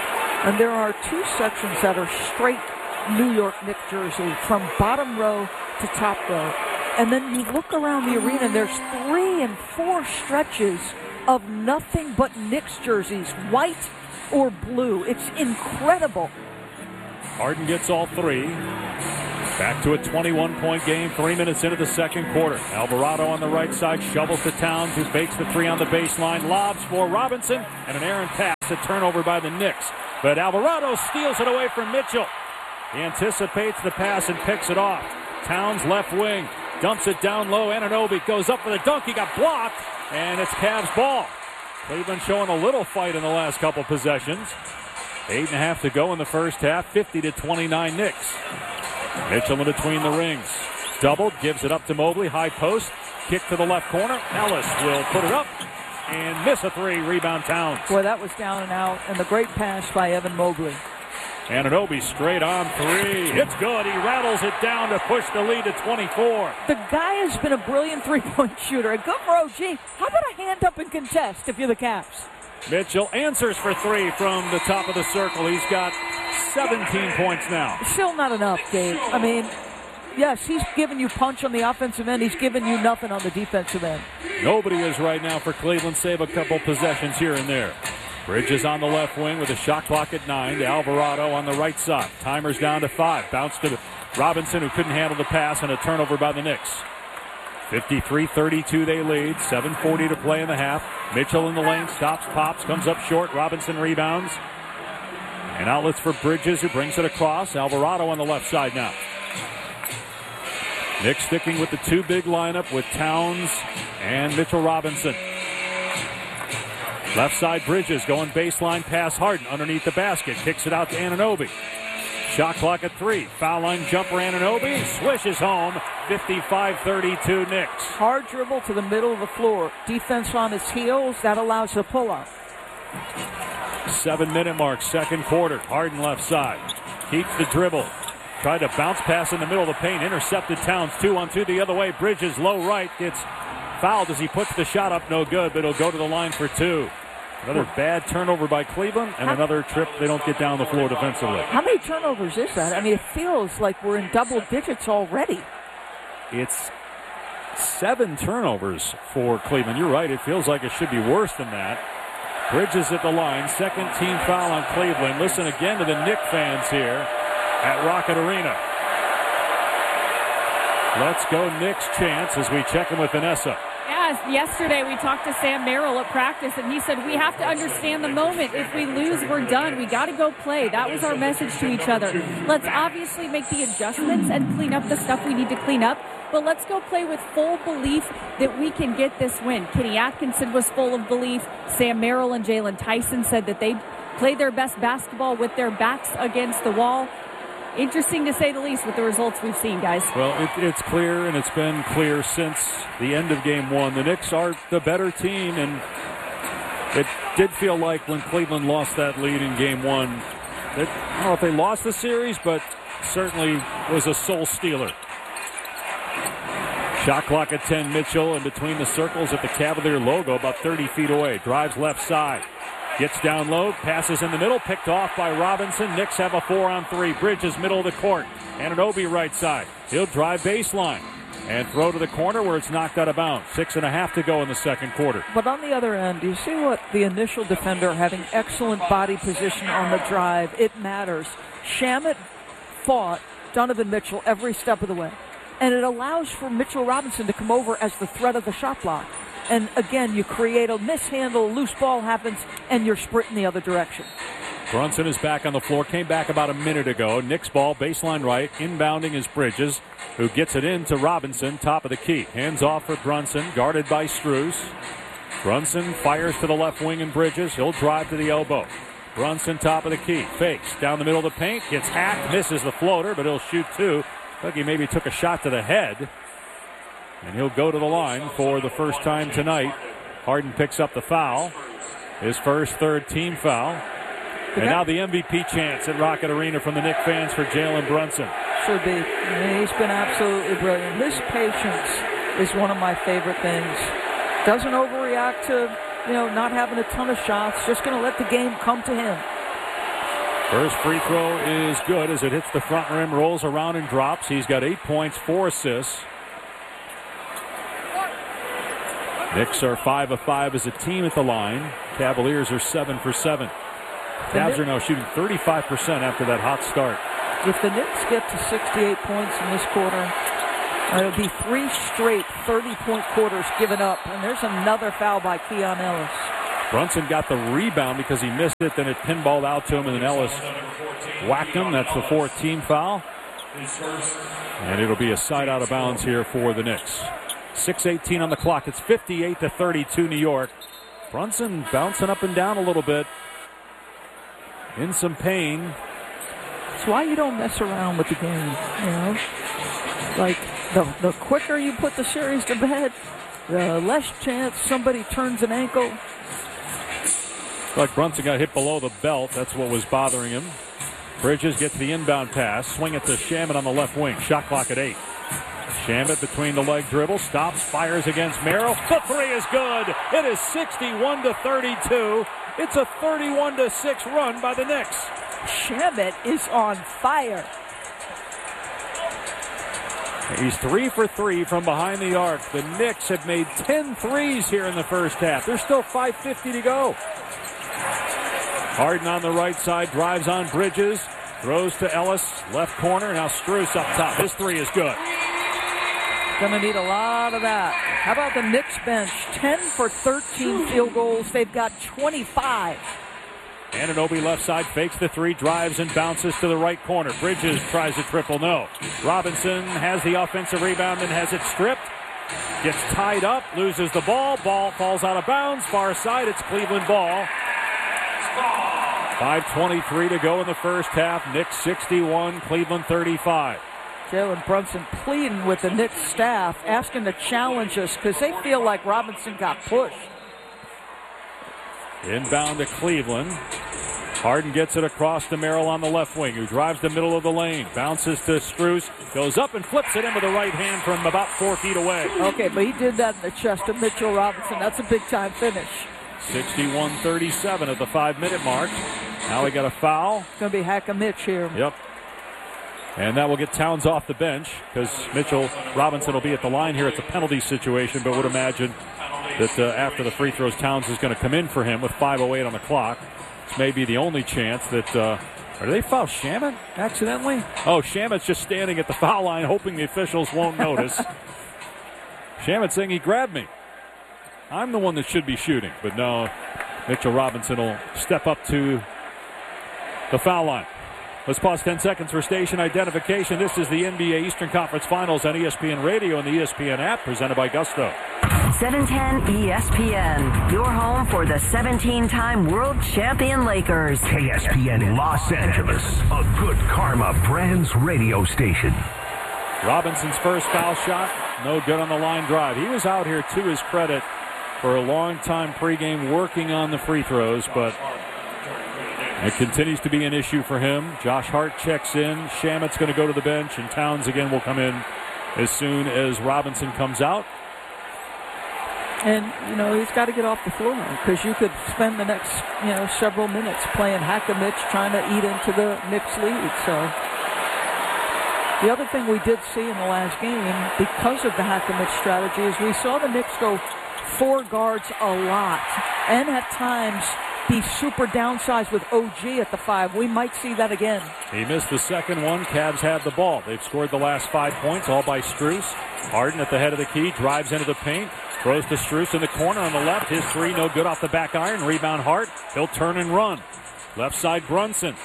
Speaker 1: And there are two sections that are straight New York Knicks jersey from bottom row to top row. And then you look around the arena and there's three and four stretches of nothing but Knicks jerseys, white or blue. It's incredible.
Speaker 2: Harden gets all three. Back to a twenty-one point game, three minutes into the second quarter. Alvarado on the right side, shovels to Towns, who bakes the three on the baseline, lobs for Robinson, and an errant pass, a turnover by the Knicks. But Alvarado steals it away from Mitchell. He anticipates the pass and picks it off. Towns left wing, dumps it down low. Anunoby goes up for the dunk. He got blocked, and it's Cavs ball. Cleveland showing a little fight in the last couple possessions. Eight and a half to go in the first half, fifty to twenty-nine Knicks. Mitchell in between the rings. Doubled, gives it up to Mobley. High post, kick to the left corner. Ellis will put it up and miss a three. Rebound Towns.
Speaker 1: Boy, that was down and out, and the great pass by Evan Mobley.
Speaker 2: Anunoby straight on three. It's good. He rattles it down to push the lead to twenty-four.
Speaker 1: The guy has been a brilliant three-point shooter. And good for O G. How about a hand up and contest if you're the Cavs?
Speaker 2: Mitchell answers for three from the top of the circle. He's got seventeen points now.
Speaker 1: Still not enough, Dave. I mean, yes, he's giving you punch on the offensive end. He's giving you nothing on the defensive end.
Speaker 2: Nobody is right now for Cleveland, save a couple possessions here and there. Bridges on the left wing with a shot clock at nine to Alvarado on the right side. Timer's down to five. Bounce to Robinson, who couldn't handle the pass, and a turnover by the Knicks. fifty-three thirty-two they lead. seven forty to play in the half. Mitchell in the lane, stops, pops, comes up short. Robinson rebounds. And outlets for Bridges, who brings it across. Alvarado on the left side now. Knicks sticking with the two big lineup with Towns and Mitchell Robinson. Left side Bridges going baseline pass Harden underneath the basket. Kicks it out to Anunoby. Shot clock at three. Foul line jumper Anunoby. Swishes home. fifty-five thirty-two Knicks.
Speaker 1: Hard dribble to the middle of the floor. Defense on his heels. That allows a pull-up.
Speaker 2: Seven minute mark, second quarter. Harden left side. Keeps the dribble. Tried to bounce pass in the middle of the paint. Intercepted Towns. Two on two the other way. Bridges low right. Gets fouled as he puts the shot up. No good, but he'll go to the line for two. Another bad turnover by Cleveland, and another trip they don't get down the floor defensively.
Speaker 1: How many turnovers is that? I mean, it feels like we're in double digits already.
Speaker 2: It's seven turnovers for Cleveland. You're right. It feels like it should be worse than that. Bridges at the line. Second team foul on Cleveland. Listen again to the Knick fans here at Rocket Arena. Let's go Knicks chants as we check in with Vanessa.
Speaker 14: Yeah, yesterday we talked to Sam Merrill at practice, and he said we have to understand the moment. If we lose, we're done. We got to go play. That was our message to each other. Let's obviously make the adjustments and clean up the stuff we need to clean up, but let's go play with full belief that we can get this win. Kenny Atkinson was full of belief. Sam Merrill and Jalen Tyson said that they played their best basketball with their backs against the wall. Interesting to say the least with the results we've seen, guys.
Speaker 2: Well, it, it's clear, and it's been clear since the end of game one. The Knicks are the better team, and it did feel like when Cleveland lost that lead in game one, that, I don't know if they lost the series, but certainly was a soul stealer. Shot clock at ten, Mitchell in between the circles at the Cavalier logo, about thirty feet away. Drives left side. Gets down low, passes in the middle, picked off by Robinson. Knicks have a four on three. Bridges middle of the court. Anunoby right side. He'll drive baseline and throw to the corner where it's knocked out of bounds. Six and a half to go in the second quarter.
Speaker 1: But on the other end, you see what the initial defender having excellent body position on the drive. It matters. Shamet fought Donovan Mitchell every step of the way. And it allows for Mitchell Robinson to come over as the threat of the shot block. And again, you create a mishandle, loose ball happens, and you're sprinting the other direction.
Speaker 2: Brunson is back on the floor, came back about a minute ago. Knicks ball, baseline right, inbounding is Bridges, who gets it in to Robinson, top of the key. Hands off for Brunson, guarded by Strus. Brunson fires to the left wing and Bridges. He'll drive to the elbow. Brunson, top of the key, fakes, down the middle of the paint, gets hacked, misses the floater, but he'll shoot two. Looks like he maybe took a shot to the head. And he'll go to the line for the first time tonight. Harden picks up the foul. His first third team foul. And now the M V P chants at Rocket Arena from the Knicks fans for Jalen Brunson.
Speaker 1: Should be. I mean, he's been absolutely brilliant. His patience is one of my favorite things. Doesn't overreact to, you know, not having a ton of shots. Just going to let the game come to him.
Speaker 2: First free throw is good as it hits the front rim, rolls around and drops. He's got eight points, four assists. Knicks are five of five as a team at the line. Cavaliers are seven for seven. Cavs are now shooting thirty-five percent after that hot start.
Speaker 1: If the Knicks get to sixty-eight points in this quarter, it'll be three straight thirty-point quarters given up. And there's another foul by Keon Ellis.
Speaker 2: Brunson got the rebound because he missed it. Then it pinballed out to him, and then Ellis whacked him. That's the fourth team foul. And it'll be a side out of bounds here for the Knicks. six eighteen on the clock. It's fifty-eight to thirty-two New York. Brunson bouncing up and down a little bit. In some pain.
Speaker 1: That's why you don't mess around with the game, you know? Like, the, the quicker you put the series to bed, the less chance somebody turns an ankle.
Speaker 2: Like Brunson got hit below the belt. That's what was bothering him. Bridges gets the inbound pass. Swing it to Shamet on the left wing. Shot clock at eight. Shamet between the leg dribble. Stops. Fires against Merrill. The three is good. It is sixty-one to thirty-two. It's a thirty-one to six run by the Knicks.
Speaker 1: Shamet is on fire.
Speaker 2: He's three for three from behind the arc. The Knicks have made ten threes here in the first half. There's still five fifty to go. Harden on the right side, drives on Bridges, throws to Ellis, left corner. Now Strus up top. His three is good.
Speaker 1: Gonna need a lot of that. How about the Knicks bench? ten for thirteen field goals. They've got twenty-five.
Speaker 2: Anunoby left side fakes the three, drives and bounces to the right corner. Bridges tries a triple, no. Robinson has the offensive rebound and has it stripped. Gets tied up, loses the ball. Ball falls out of bounds. Far side, it's Cleveland ball. five twenty-three to go in the first half. Knicks sixty-one, Cleveland thirty-five.
Speaker 1: Jalen Brunson pleading with the Knicks staff, asking to challenge us because they feel like Robinson got pushed.
Speaker 2: Inbound to Cleveland. Harden gets it across to Merrill on the left wing, who drives the middle of the lane. Bounces to Strus, goes up and flips it in with the right hand from about four feet away.
Speaker 1: Okay, but he did that in the chest of Mitchell Robinson. That's a big-time finish.
Speaker 2: sixty-one thirty-seven at the five-minute mark. Now we got a foul.
Speaker 1: It's going to be Hack Mitch here.
Speaker 2: Yep. And that will get Towns off the bench because Mitchell Robinson will be at the line here. It's a penalty situation, but would imagine that uh, after the free throws, Towns is going to come in for him with five oh eight on the clock. This may be the only chance that... Uh, or do they foul Shamet accidentally? Oh, Shamet's just standing at the foul line hoping the officials won't notice. Shamet saying he grabbed me. I'm the one that should be shooting. But no, Mitchell Robinson will step up to the foul line. Let's pause ten seconds for station identification. This is the N B A Eastern Conference Finals on E S P N Radio and the E S P N app, presented by Gusto.
Speaker 4: seven ten E S P N, your home for the seventeen-time world champion Lakers.
Speaker 3: K S P N Los Angeles, a Good Karma Brands radio station.
Speaker 2: Robinson's first foul shot, no good on the line drive. He was out here, to his credit, for a long time pregame working on the free throws, but it continues to be an issue for him. Josh Hart checks in. Shamet's going to go to the bench, and Towns again will come in as soon as Robinson comes out.
Speaker 1: And, you know, he's got to get off the floor because you could spend the next, you know, several minutes playing Hack-a-Mitch trying to eat into the Knicks lead. So the other thing we did see in the last game because of the Hack-a-Mitch strategy is we saw the Knicks go four guards a lot and at times be super downsized with O G at the five. We might see that again.
Speaker 2: He missed the second one. Cavs have the ball. They've scored the last five points, all by Strus. Harden at the head of the key, drives into the paint, throws to Strus in the corner on the left. His three, no good off the back iron. Rebound Hart. He'll turn and run. Left side Brunson.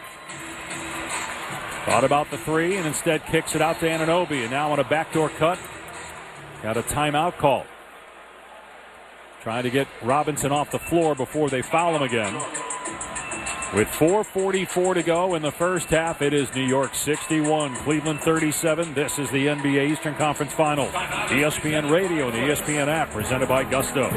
Speaker 2: Thought about the three and instead kicks it out to Anunoby. And now on a backdoor cut, got a timeout call. Trying to get Robinson off the floor before they foul him again. With four forty-four to go in the first half, it is New York sixty-one, Cleveland thirty-seven. This is the N B A Eastern Conference Finals. E S P N Radio and the E S P N app, presented by Gusto.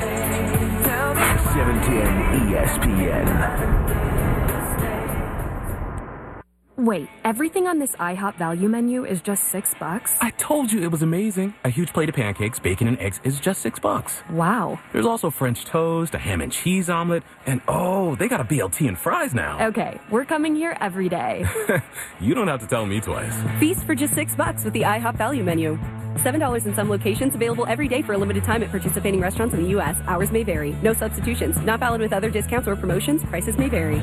Speaker 3: seven ten E S P N.
Speaker 7: Wait, everything on this IHOP value menu is just six bucks?
Speaker 22: I told you it was amazing. A huge plate of pancakes, bacon, and eggs is just six bucks.
Speaker 7: Wow.
Speaker 22: There's also French toast, a ham and cheese omelet, and oh, they got a B L T and fries now.
Speaker 7: Okay, we're coming here every day.
Speaker 22: You don't have to tell me twice.
Speaker 7: Feast for just six bucks with the IHOP value menu. seven dollars in some locations, available every day for a limited time at participating restaurants in the U S. Hours may vary. No substitutions. Not valid with other discounts or promotions. Prices may vary.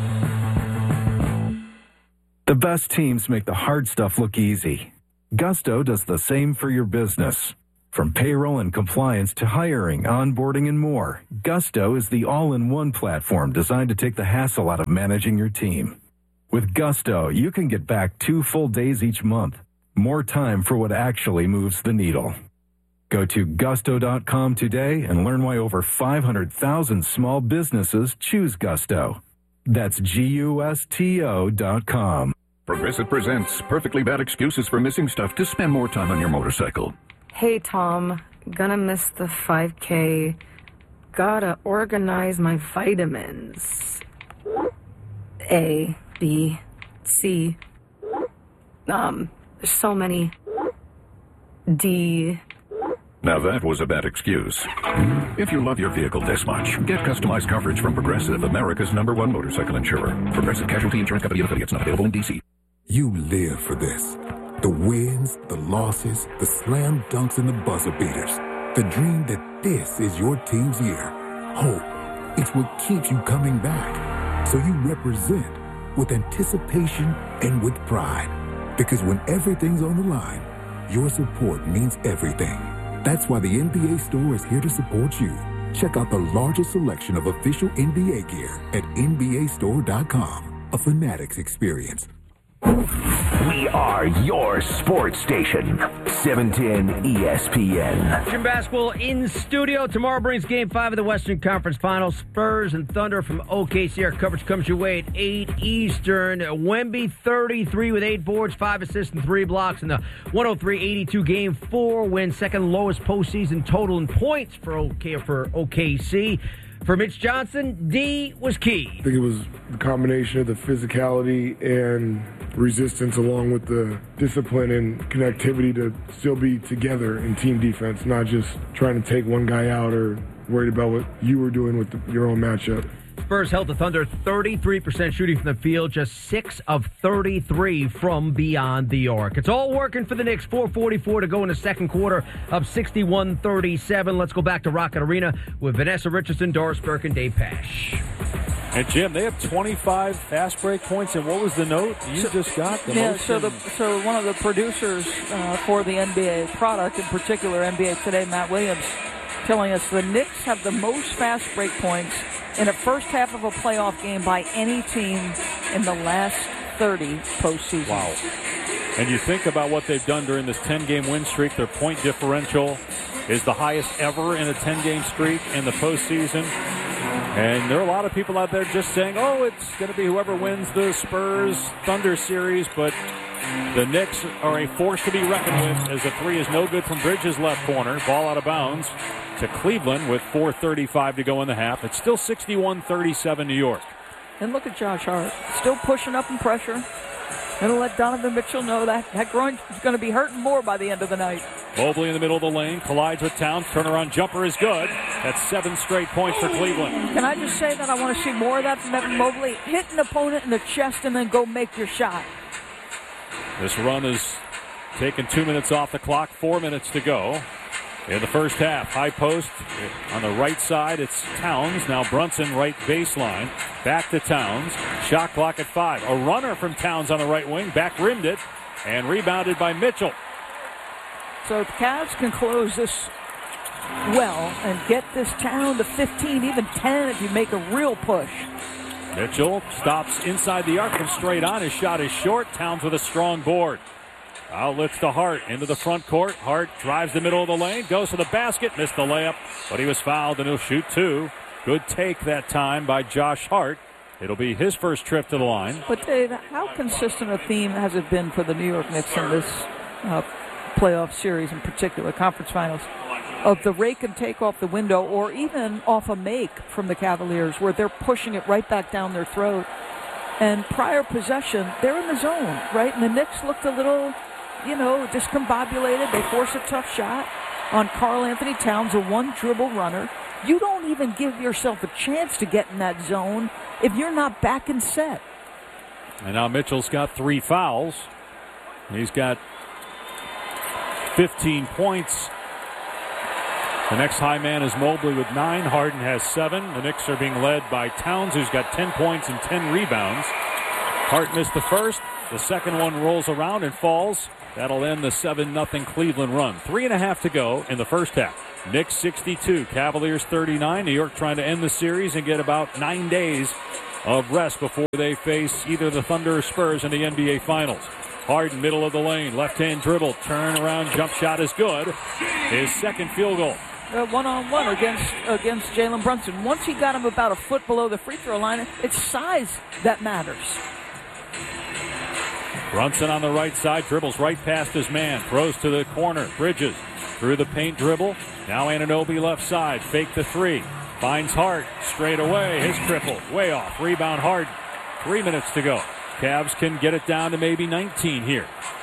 Speaker 6: The best teams make the hard stuff look easy. Gusto does the same for your business. From payroll and compliance to hiring, onboarding, and more, Gusto is the all-in-one platform designed to take the hassle out of managing your team. With Gusto, you can get back two full days each month. More time for what actually moves the needle. Go to gusto dot com today and learn why over five hundred thousand small businesses choose Gusto. That's G U S T O dot com.
Speaker 23: Progressive presents Perfectly Bad Excuses for Missing Stuff to Spend More Time on Your Motorcycle.
Speaker 24: Hey, Tom. Gonna miss the five K. Gotta organize my vitamins. A, B, C. Um, there's so many. D.
Speaker 23: Now that was a bad excuse. If you love your vehicle this much, get customized coverage from Progressive, America's number one motorcycle insurer. Progressive Casualty Insurance Company and affiliates, not available in D C.
Speaker 25: You live for this. The wins, the losses, the slam dunks, and the buzzer beaters. The dream that this is your team's year. Hope. It's what keeps you coming back. So you represent with anticipation and with pride. Because when everything's on the line, your support means everything. That's why the N B A store is here to support you. Check out the largest selection of official N B A gear at N B A store dot com. A Fanatics experience.
Speaker 26: We are your sports station. seven ten E S P N.
Speaker 18: Jim Basketball in studio. Tomorrow brings Game five of the Western Conference Finals. Spurs and Thunder from O K C. Our coverage comes your way at eight Eastern. Wemby thirty-three with eight boards, five assists, and three blocks in the one oh three eighty-two Game four win. Second lowest postseason total in points for O K, for O K C. For Mitch Johnson, D was key.
Speaker 27: I think it was the combination of the physicality and resistance along with the discipline and connectivity to still be together in team defense, not just trying to take one guy out or worried about what you were doing with the, your own matchup.
Speaker 18: Spurs held the Thunder thirty-three percent shooting from the field, just six of thirty-three from beyond the arc. It's all working for the Knicks. four forty-four to go in the second quarter of sixty-one thirty-seven. Let's go back to Rocket Arena with Vanessa Richardson, Doris Burke, and Dave Pasch.
Speaker 2: And Jim, they have twenty-five fast break points. And what was the note you so, just got? The
Speaker 1: yeah, so the, so one of the producers uh, for the N B A product, in particular N B A Today, Matt Williams, telling us the Knicks have the most fast break points in a first half of a playoff game by any team in the last thirty postseasons.
Speaker 2: Wow. And you think about what they've done during this ten-game win streak. Their point differential is the highest ever in a ten-game streak in the postseason. And there are a lot of people out there just saying, oh, it's going to be whoever wins the Spurs-Thunder series. But the Knicks are a force to be reckoned with as the three is no good from Bridges' left corner. Ball out of bounds to Cleveland with four thirty-five to go in the half. It's still sixty-one thirty-seven New York.
Speaker 1: And look at Josh Hart. Still pushing up in pressure. Going to let Donovan Mitchell know that that groin is going to be hurting more by the end of the night.
Speaker 2: Mobley in the middle of the lane, collides with Towns. Turnaround jumper is good. That's seven straight points for Cleveland.
Speaker 1: Can I just say that I want to see more of that from Evan Mobley? Hit an opponent in the chest and then go make your shot.
Speaker 2: This run is taking two minutes off the clock, four minutes to go. In the first half, high post on the right side, it's Towns. Now Brunson, right baseline. Back to Towns. Shot clock at five. A runner from Towns on the right wing. Back rimmed it and rebounded by Mitchell.
Speaker 1: So the Cavs can close this well and get this down to fifteen, even ten if you make a real push.
Speaker 2: Mitchell stops inside the arc from straight on. His shot is short. Towns with a strong board. Outlets to Hart into the front court. Hart drives the middle of the lane, goes to the basket, missed the layup, but he was fouled and he'll shoot two. Good take that time by Josh Hart. It'll be his first trip to the line.
Speaker 1: But Dave, how consistent a theme has it been for the New York Knicks in this uh, playoff series in particular, conference finals, of the rake and take off the window or even off a make from the Cavaliers where they're pushing it right back down their throat? And prior possession, they're in the zone, right? And the Knicks looked a little, you know, discombobulated. They force a tough shot on Karl Anthony Towns, a one-dribble runner. You don't even give yourself a chance to get in that zone if you're not back and set.
Speaker 2: And now Mitchell's got three fouls. He's got fifteen points. The next high man is Mobley with nine. Harden has seven. The Knicks are being led by Towns, who's got ten points and ten rebounds. Hart missed the first. The second one rolls around and falls. That'll end the seven nothing Cleveland run. Three and a half to go in the first half. Knicks sixty-two, Cavaliers thirty-nine. New York trying to end the series and get about nine days of rest before they face either the Thunder or Spurs in the N B A Finals. Harden, middle of the lane, left-hand dribble, turn around, jump shot is good. His second field goal.
Speaker 1: Uh, one-on-one against against Jalen Brunson. Once he got him about a foot below the free throw line, it's size that matters.
Speaker 2: Brunson on the right side, dribbles right past his man, throws to the corner, Bridges through the paint dribble. Now Anunoby left side, fake the three, finds Hart, straight away, his triple, way off, rebound Harden. Three minutes to go. Cavs can get it down to maybe nineteen here.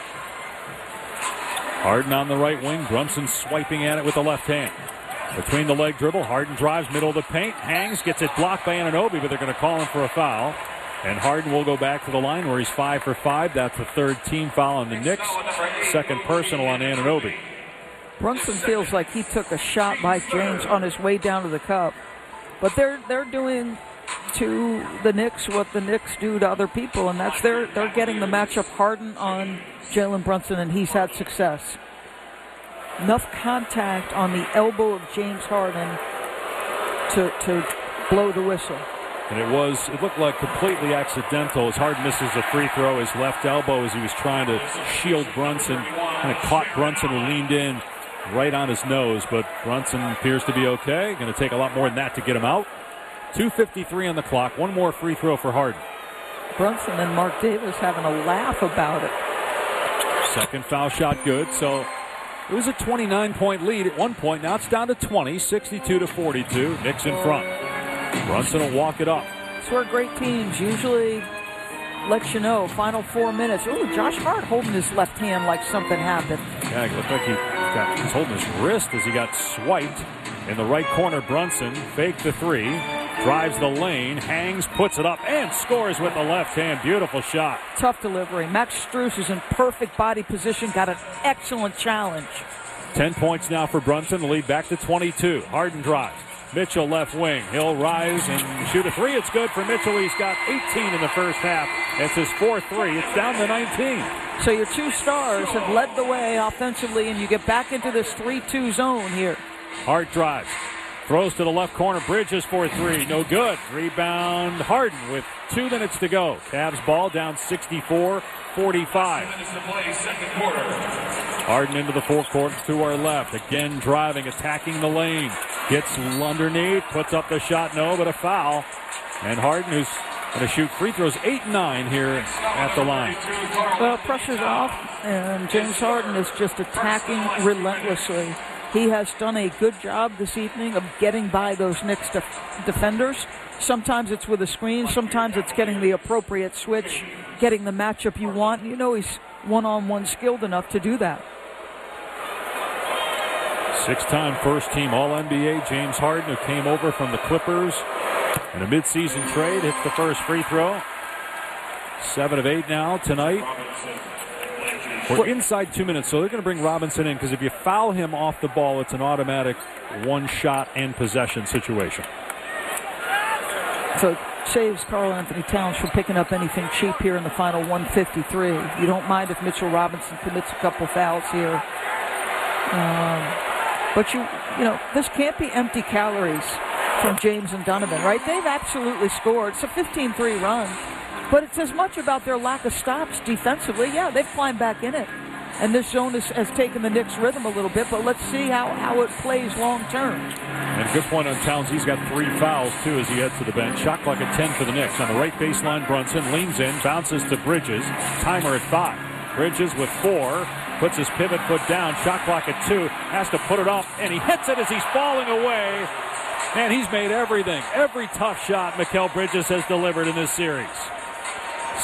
Speaker 2: Harden on the right wing, Brunson swiping at it with the left hand. Between the leg dribble, Harden drives middle of the paint, hangs, gets it blocked by Anunoby, but they're going to call him for a foul. And Harden will go back to the line where he's five for five. That's the third team foul on the Knicks. Second personal on Anunoby.
Speaker 1: Brunson feels like he took a shot by James on his way down to the cup. But they're they're doing to the Knicks what the Knicks do to other people, and that's they're they're getting the matchup Harden on Jalen Brunson, and he's had success. Enough contact on the elbow of James Harden to to blow the whistle.
Speaker 2: And it was, it looked like completely accidental as Harden misses a free throw. His left elbow as he was trying to shield Brunson, kind of caught Brunson and leaned in right on his nose. But Brunson appears to be okay. Going to take a lot more than that to get him out. two fifty-three on the clock. One more free throw for Harden.
Speaker 1: Brunson and Mark Davis having a laugh about it.
Speaker 2: Second foul shot good. So it was a twenty-nine point lead at one point. Now it's down to twenty, sixty-two to forty-two. Knicks in front. Brunson will walk it up.
Speaker 1: That's where great teams usually let you know. Final four minutes. Ooh, Josh Hart holding his left hand like something happened.
Speaker 2: Yeah, it looked like he got, he's holding his wrist as he got swiped. In the right corner, Brunson faked the three, drives the lane, hangs, puts it up, and scores with the left hand. Beautiful shot.
Speaker 1: Tough delivery. Max Strus is in perfect body position. Got an excellent challenge.
Speaker 2: Ten points now for Brunson. The lead back to twenty-two. Harden drives. Mitchell left wing. He'll rise and shoot a three. It's good for Mitchell. He's got eighteen in the first half. It's his fourth three. It's down to nineteen.
Speaker 1: So your two stars have led the way offensively, and you get back into this three two zone here.
Speaker 2: Hart drives. Throws to the left corner. Bridges for three. No good. Rebound Harden with two minutes to go. Cavs ball down sixty-four forty-five. Harden into the forecourt to our left. Again driving, attacking the lane. Gets underneath, puts up the shot, no, but a foul. And Harden, who's going to shoot free throws eight nine here at the line.
Speaker 1: Well, pressure's off, and James Harden is just attacking relentlessly. He has done a good job this evening of getting by those Knicks def- defenders. Sometimes it's with a screen. Sometimes it's getting the appropriate switch, getting the matchup you want. You know he's one-on-one skilled enough to do that.
Speaker 2: Six-time first-team All N B A James Harden, who came over from the Clippers in a midseason trade, hits the first free throw. Seven of eight now tonight. We're inside two minutes, so they're going to bring Robinson in because if you foul him off the ball, it's an automatic one-shot and possession situation.
Speaker 1: So it saves Karl Anthony Towns from picking up anything cheap here in the final one fifty-three. You don't mind if Mitchell Robinson commits a couple fouls here. Um, but, you you know, this can't be empty calories from James and Donovan, right? They've absolutely scored. It's a fifteen three run. But it's as much about their lack of stops defensively. Yeah, they've climbed back in it. And this zone has, has taken the Knicks' rhythm a little bit, but let's see how, how it plays long term.
Speaker 2: And good point on Towns. He's got three fouls, too, as he heads to the bench. Shot clock at ten for the Knicks. On the right baseline, Brunson leans in, bounces to Bridges. Timer at five. Bridges with four. Puts his pivot foot down. Shot clock at two. Has to put it up, and he hits it as he's falling away. And he's made everything. Every tough shot Mikal Bridges has delivered in this series.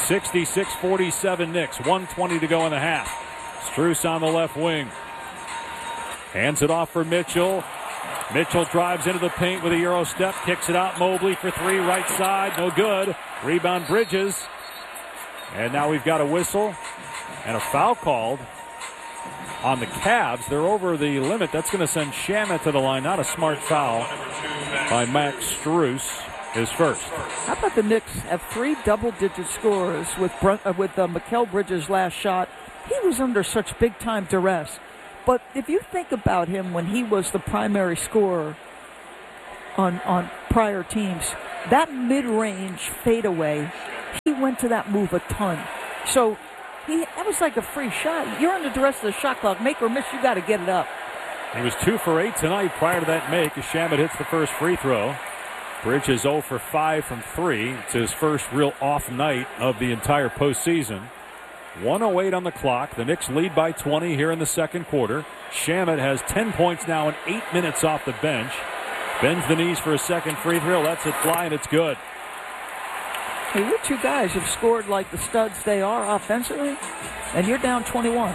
Speaker 2: sixty-six forty-seven Knicks. one twenty to go in the half. Strus on the left wing. Hands it off for Mitchell. Mitchell drives into the paint with a Euro step. Kicks it out. Mobley for three. Right side. No good. Rebound Bridges. And now we've got a whistle and a foul called on the Cavs. They're over the limit. That's going to send Shamet to the line. Not a smart foul by Max Strus, his first.
Speaker 1: How about the Knicks have three double-digit scores with Brent, uh, with uh, Mikal Bridges' last shot? He was under such big-time duress. But if you think about him when he was the primary scorer on on prior teams, that mid-range fadeaway, he went to that move a ton. So he that was like a free shot. You're under duress of the shot clock. Make or miss, you got to get it up.
Speaker 2: He was two for eight tonight prior to that make as Shamet hits the first free throw. Bridges zero for five from three. It's his first real off night of the entire postseason. one oh eight on the clock. The Knicks lead by twenty here in the second quarter. Shamet has ten points now and eight minutes off the bench. Bends the knees for a second free throw. Lets it fly, and it's good.
Speaker 1: Hey, you two guys have scored like the studs they are offensively, and you're down twenty-one.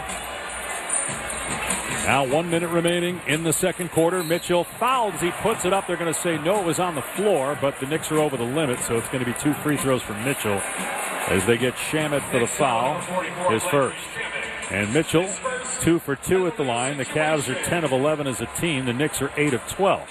Speaker 2: Now one minute remaining in the second quarter. Mitchell fouled as he puts it up. They're going to say no, it was on the floor, but the Knicks are over the limit, so it's going to be two free throws from Mitchell as they get Shamet for the foul, his first. And Mitchell, two for two at the line. The Cavs are ten of eleven as a team. The Knicks are eight of twelve.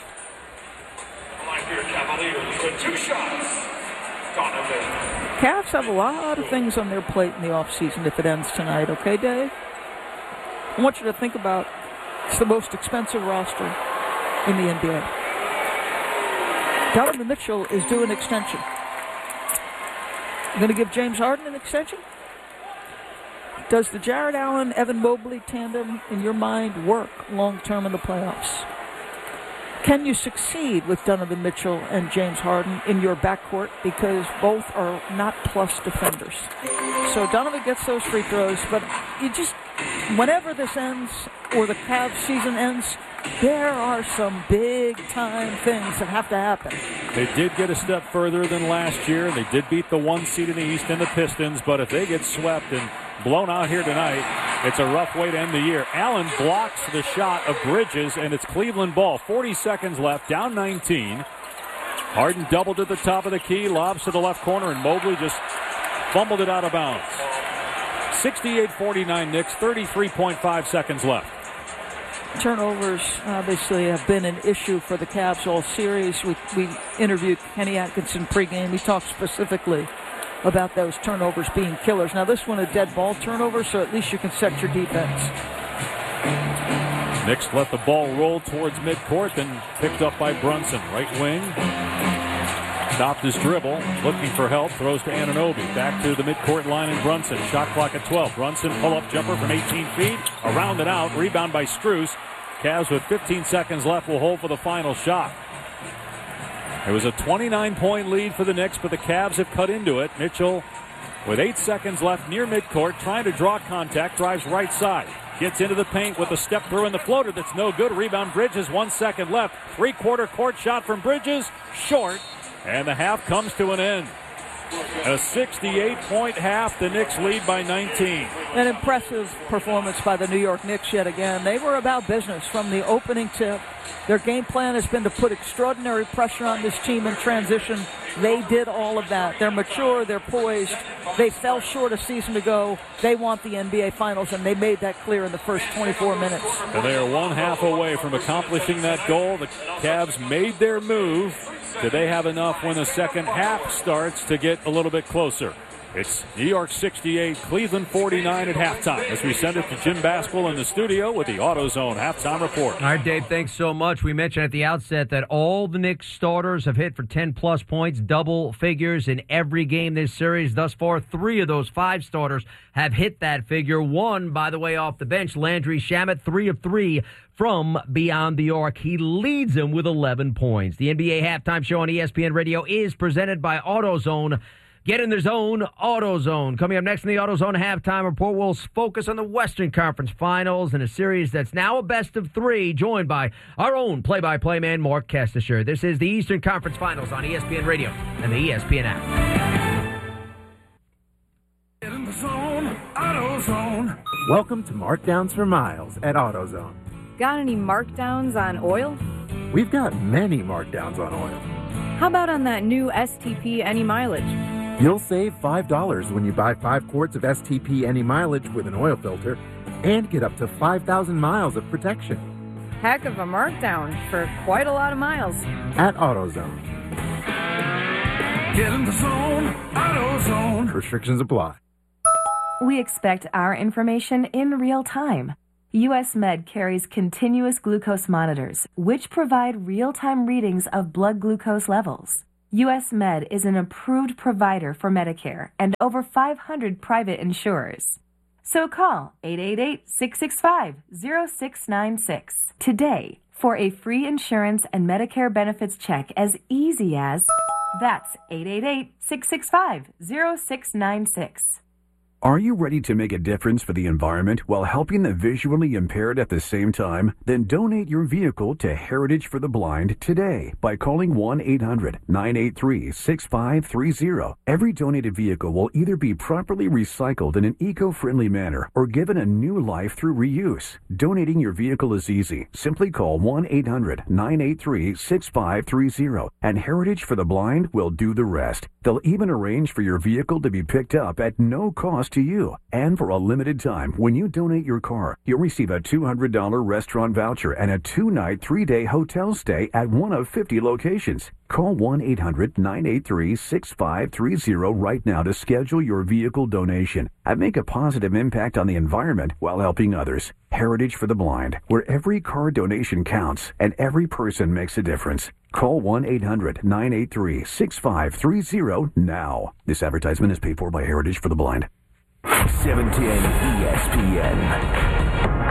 Speaker 1: Cavs have a lot of things on their plate in the offseason if it ends tonight, okay, Dave? I want you to think about it's the most expensive roster in the N B A. Donovan Mitchell is due an extension. You're going to give James Harden an extension? Does the Jared Allen, Evan Mobley tandem, in your mind, work long-term in the playoffs? Can you succeed with Donovan Mitchell and James Harden in your backcourt because both are not plus defenders? So Donovan gets those free throws, but you just, whenever this ends or the Cavs season ends, there are some big-time things that have to happen.
Speaker 2: They did get a step further than last year. They did beat the one seed in the East and the Pistons, but if they get swept and blown out here tonight, it's a rough way to end the year. Allen blocks the shot of Bridges, and it's Cleveland ball. forty seconds left, down nineteen. Harden doubled at the top of the key, lobs to the left corner, and Mobley just fumbled it out of bounds. sixty-eight forty-nine Knicks, thirty-three point five seconds left.
Speaker 1: Turnovers obviously have been an issue for the Cavs all series. We, we interviewed Kenny Atkinson pregame. He talked specifically about those turnovers being killers. Now this one a dead ball turnover, so at least you can set your defense.
Speaker 2: Knicks let the ball roll towards midcourt, then picked up by Brunson. Right wing. Stopped his dribble, looking for help, throws to Anunoby. Back to the midcourt line and Brunson. Shot clock at twelve. Brunson pull-up jumper from eighteen feet. Around and out. Rebound by Strus. Cavs with fifteen seconds left will hold for the final shot. It was a twenty-nine point lead for the Knicks, but the Cavs have cut into it. Mitchell, with eight seconds left near midcourt, trying to draw contact, drives right side. Gets into the paint with a step through in the floater that's no good. Rebound Bridges, one second left. Three-quarter court shot from Bridges, short. And the half comes to an end. A sixty-eight point half. The Knicks lead by nineteen.
Speaker 1: An impressive performance by the New York Knicks yet again. They were about business from the opening tip. Their game plan has been to put extraordinary pressure on this team in transition. They did all of that. They're mature. They're poised. They fell short a season ago. They want the N B A Finals, and they made that clear in the first twenty-four minutes.
Speaker 2: And they are one half away from accomplishing that goal. The Cavs made their move. Do they have enough when the second half starts to get a little bit closer? It's New York sixty-eight, Cleveland forty-nine at halftime as we send it to Jim Basquill in the studio with the AutoZone halftime report.
Speaker 18: All right, Dave, thanks so much. We mentioned at the outset that all the Knicks starters have hit for ten-plus points, double figures in every game this series. Thus far, three of those five starters have hit that figure. One, by the way, off the bench, Landry Shamet, three of three from beyond the arc. He leads them with eleven points. The N B A Halftime Show on E S P N Radio is presented by AutoZone. Get in the zone, AutoZone. Coming up next in the AutoZone Halftime Report, we'll focus on the Western Conference Finals in a series that's now a best of three, joined by our own play-by-play man, Mark Kestisher. This is the Eastern Conference Finals on E S P N Radio and the E S P N app.
Speaker 8: Welcome to Markdowns for Miles at AutoZone.
Speaker 24: Got any markdowns on oil?
Speaker 8: We've got many markdowns on oil.
Speaker 24: How about on that new S T P Any Mileage?
Speaker 8: You'll save five dollars when you buy five quarts of S T P Any Mileage with an oil filter and get up to five thousand miles of protection.
Speaker 24: Heck of a markdown for quite a lot of miles.
Speaker 8: At AutoZone.
Speaker 26: Get in the zone, AutoZone.
Speaker 8: Restrictions apply.
Speaker 9: We expect our information in real time. U S Med carries continuous glucose monitors, which provide real-time readings of blood glucose levels. U S Med is an approved provider for Medicare and over five hundred private insurers. So call eight eight eight, six six five, zero six nine six today for a free insurance and Medicare benefits check as easy as... That's eight eight eight, six six five, zero six nine six.
Speaker 6: Are you ready to make a difference for the environment while helping the visually impaired at the same time? Then donate your vehicle to Heritage for the Blind today by calling one eight hundred, nine eight three, six five three zero. Every donated vehicle will either be properly recycled in an eco-friendly manner or given a new life through reuse. Donating your vehicle is easy. Simply call one eight hundred, nine eight three, six five three zero and Heritage for the Blind will do the rest. They'll even arrange for your vehicle to be picked up at no cost to you. And for a limited time, when you donate your car, you'll receive a two hundred dollars restaurant voucher and a two-night, three-day hotel stay at one of fifty locations. Call one eight hundred, nine eight three, six five three zero right now to schedule your vehicle donation and make a positive impact on the environment while helping others. Heritage for the Blind, where every car donation counts and every person makes a difference. Call one eight hundred, nine eight three, six five three zero now. This advertisement is paid for by Heritage for the Blind.
Speaker 26: seven ten E S P N.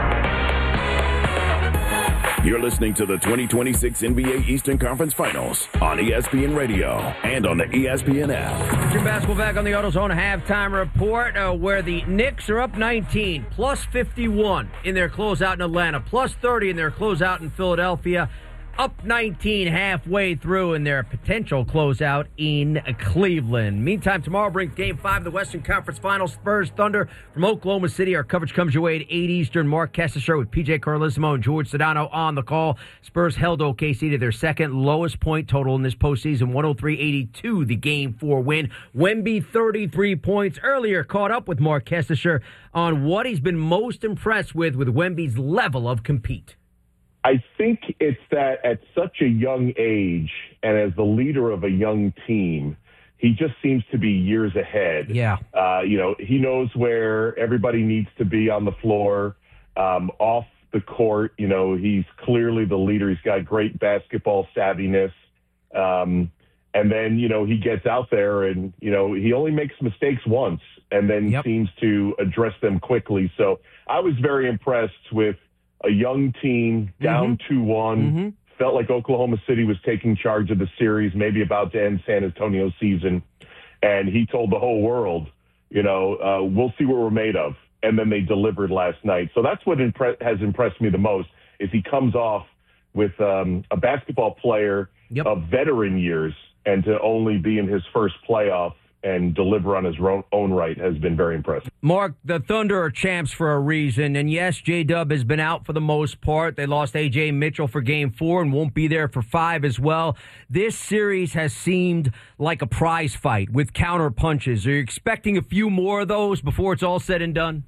Speaker 26: You're listening to the twenty twenty-six N B A Eastern Conference Finals on E S P N Radio and on the E S P N app.
Speaker 18: Jim Basketball back on the AutoZone halftime report, uh, where the Knicks are up nineteen, plus fifty-one in their closeout in Atlanta, plus thirty in their closeout in Philadelphia. Up nineteen halfway through in their potential closeout in Cleveland. Meantime, tomorrow brings Game five of the Western Conference Finals. Spurs Thunder from Oklahoma City. Our coverage comes your way at eight Eastern. Mark Kestecher with P J Carlissimo and George Sedano on the call. Spurs held O K C to their second lowest point total in this postseason, one oh three eighty-two, the Game four win. Wemby, thirty-three points. Earlier caught up with Mark Kestecher on what he's been most impressed with with Wemby's level of compete.
Speaker 10: I think it's that at such a young age and as the leader of a young team, he just seems to be years ahead.
Speaker 18: Yeah.
Speaker 10: Uh, you know, he knows where everybody needs to be on the floor, um, off the court. You know, he's clearly the leader. He's got great basketball savviness. Um, and then, you know, he gets out there and, you know, he only makes mistakes once and then yep. seems to address them quickly. So I was very impressed with a young team down two one, mm-hmm. mm-hmm. felt like Oklahoma City was taking charge of the series, maybe about to end San Antonio's season. And he told the whole world, you know, uh, we'll see what we're made of. And then they delivered last night. So that's what impre- has impressed me the most is he comes off with um, a basketball player yep. of veteran years and to only be in his first playoff and deliver on his own right has been very impressive.
Speaker 18: Mark, the Thunder are champs for a reason. And yes, J-Dub has been out for the most part. They lost A J Mitchell for game four and won't be there for five as well. This series has seemed like a prize fight with counter punches. Are you expecting a few more of those before it's all said and done?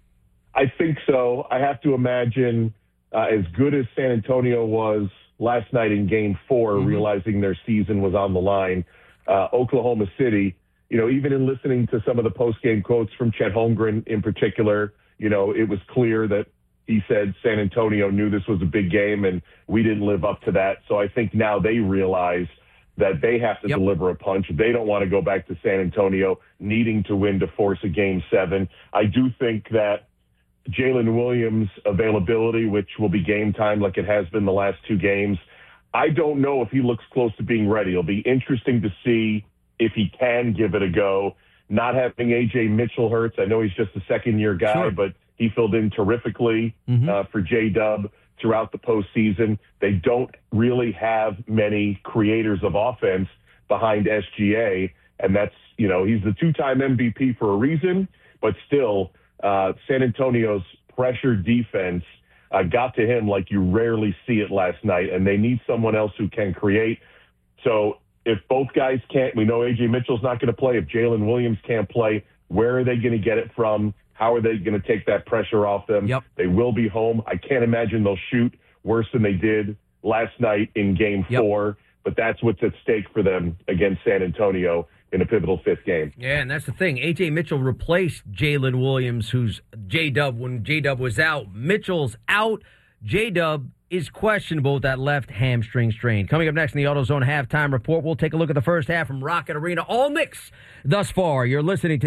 Speaker 10: I think so. I have to imagine uh, as good as San Antonio was last night in game four, mm-hmm. realizing their season was on the line, uh, Oklahoma City, you know, even in listening to some of the post-game quotes from Chet Holmgren in particular, you know, it was clear that he said San Antonio knew this was a big game and we didn't live up to that. So I think now they realize that they have to yep. deliver a punch. They don't want to go back to San Antonio needing to win to force a game seven. I do think that Jalen Williams' availability, which will be game time like it has been the last two games, I don't know if he looks close to being ready. It'll be interesting to see if he can give it a go. Not having A J Mitchell hurts. I know he's just a second-year guy, sure. but he filled in terrifically mm-hmm. uh, for J-Dub throughout the postseason. They don't really have many creators of offense behind S G A, and that's, you know, he's the two-time M V P for a reason, but still, uh, San Antonio's pressure defense uh, got to him like you rarely see it last night, and they need someone else who can create. So if both guys can't, we know A J Mitchell's not going to play. If Jalen Williams can't play, where are they going to get it from? How are they going to take that pressure off them?
Speaker 18: Yep.
Speaker 10: They will be home. I can't imagine they'll shoot worse than they did last night in game
Speaker 18: yep.
Speaker 10: four, but that's what's at stake for them against San Antonio in a pivotal fifth game.
Speaker 18: Yeah, and that's the thing. A J Mitchell replaced Jalen Williams, who's J-Dub when J-Dub was out. Mitchell's out. J-Dub is questionable with that left hamstring strain. Coming up next in the AutoZone Halftime Report, we'll take a look at the first half from Rocket Arena. All Knicks thus far. You're listening to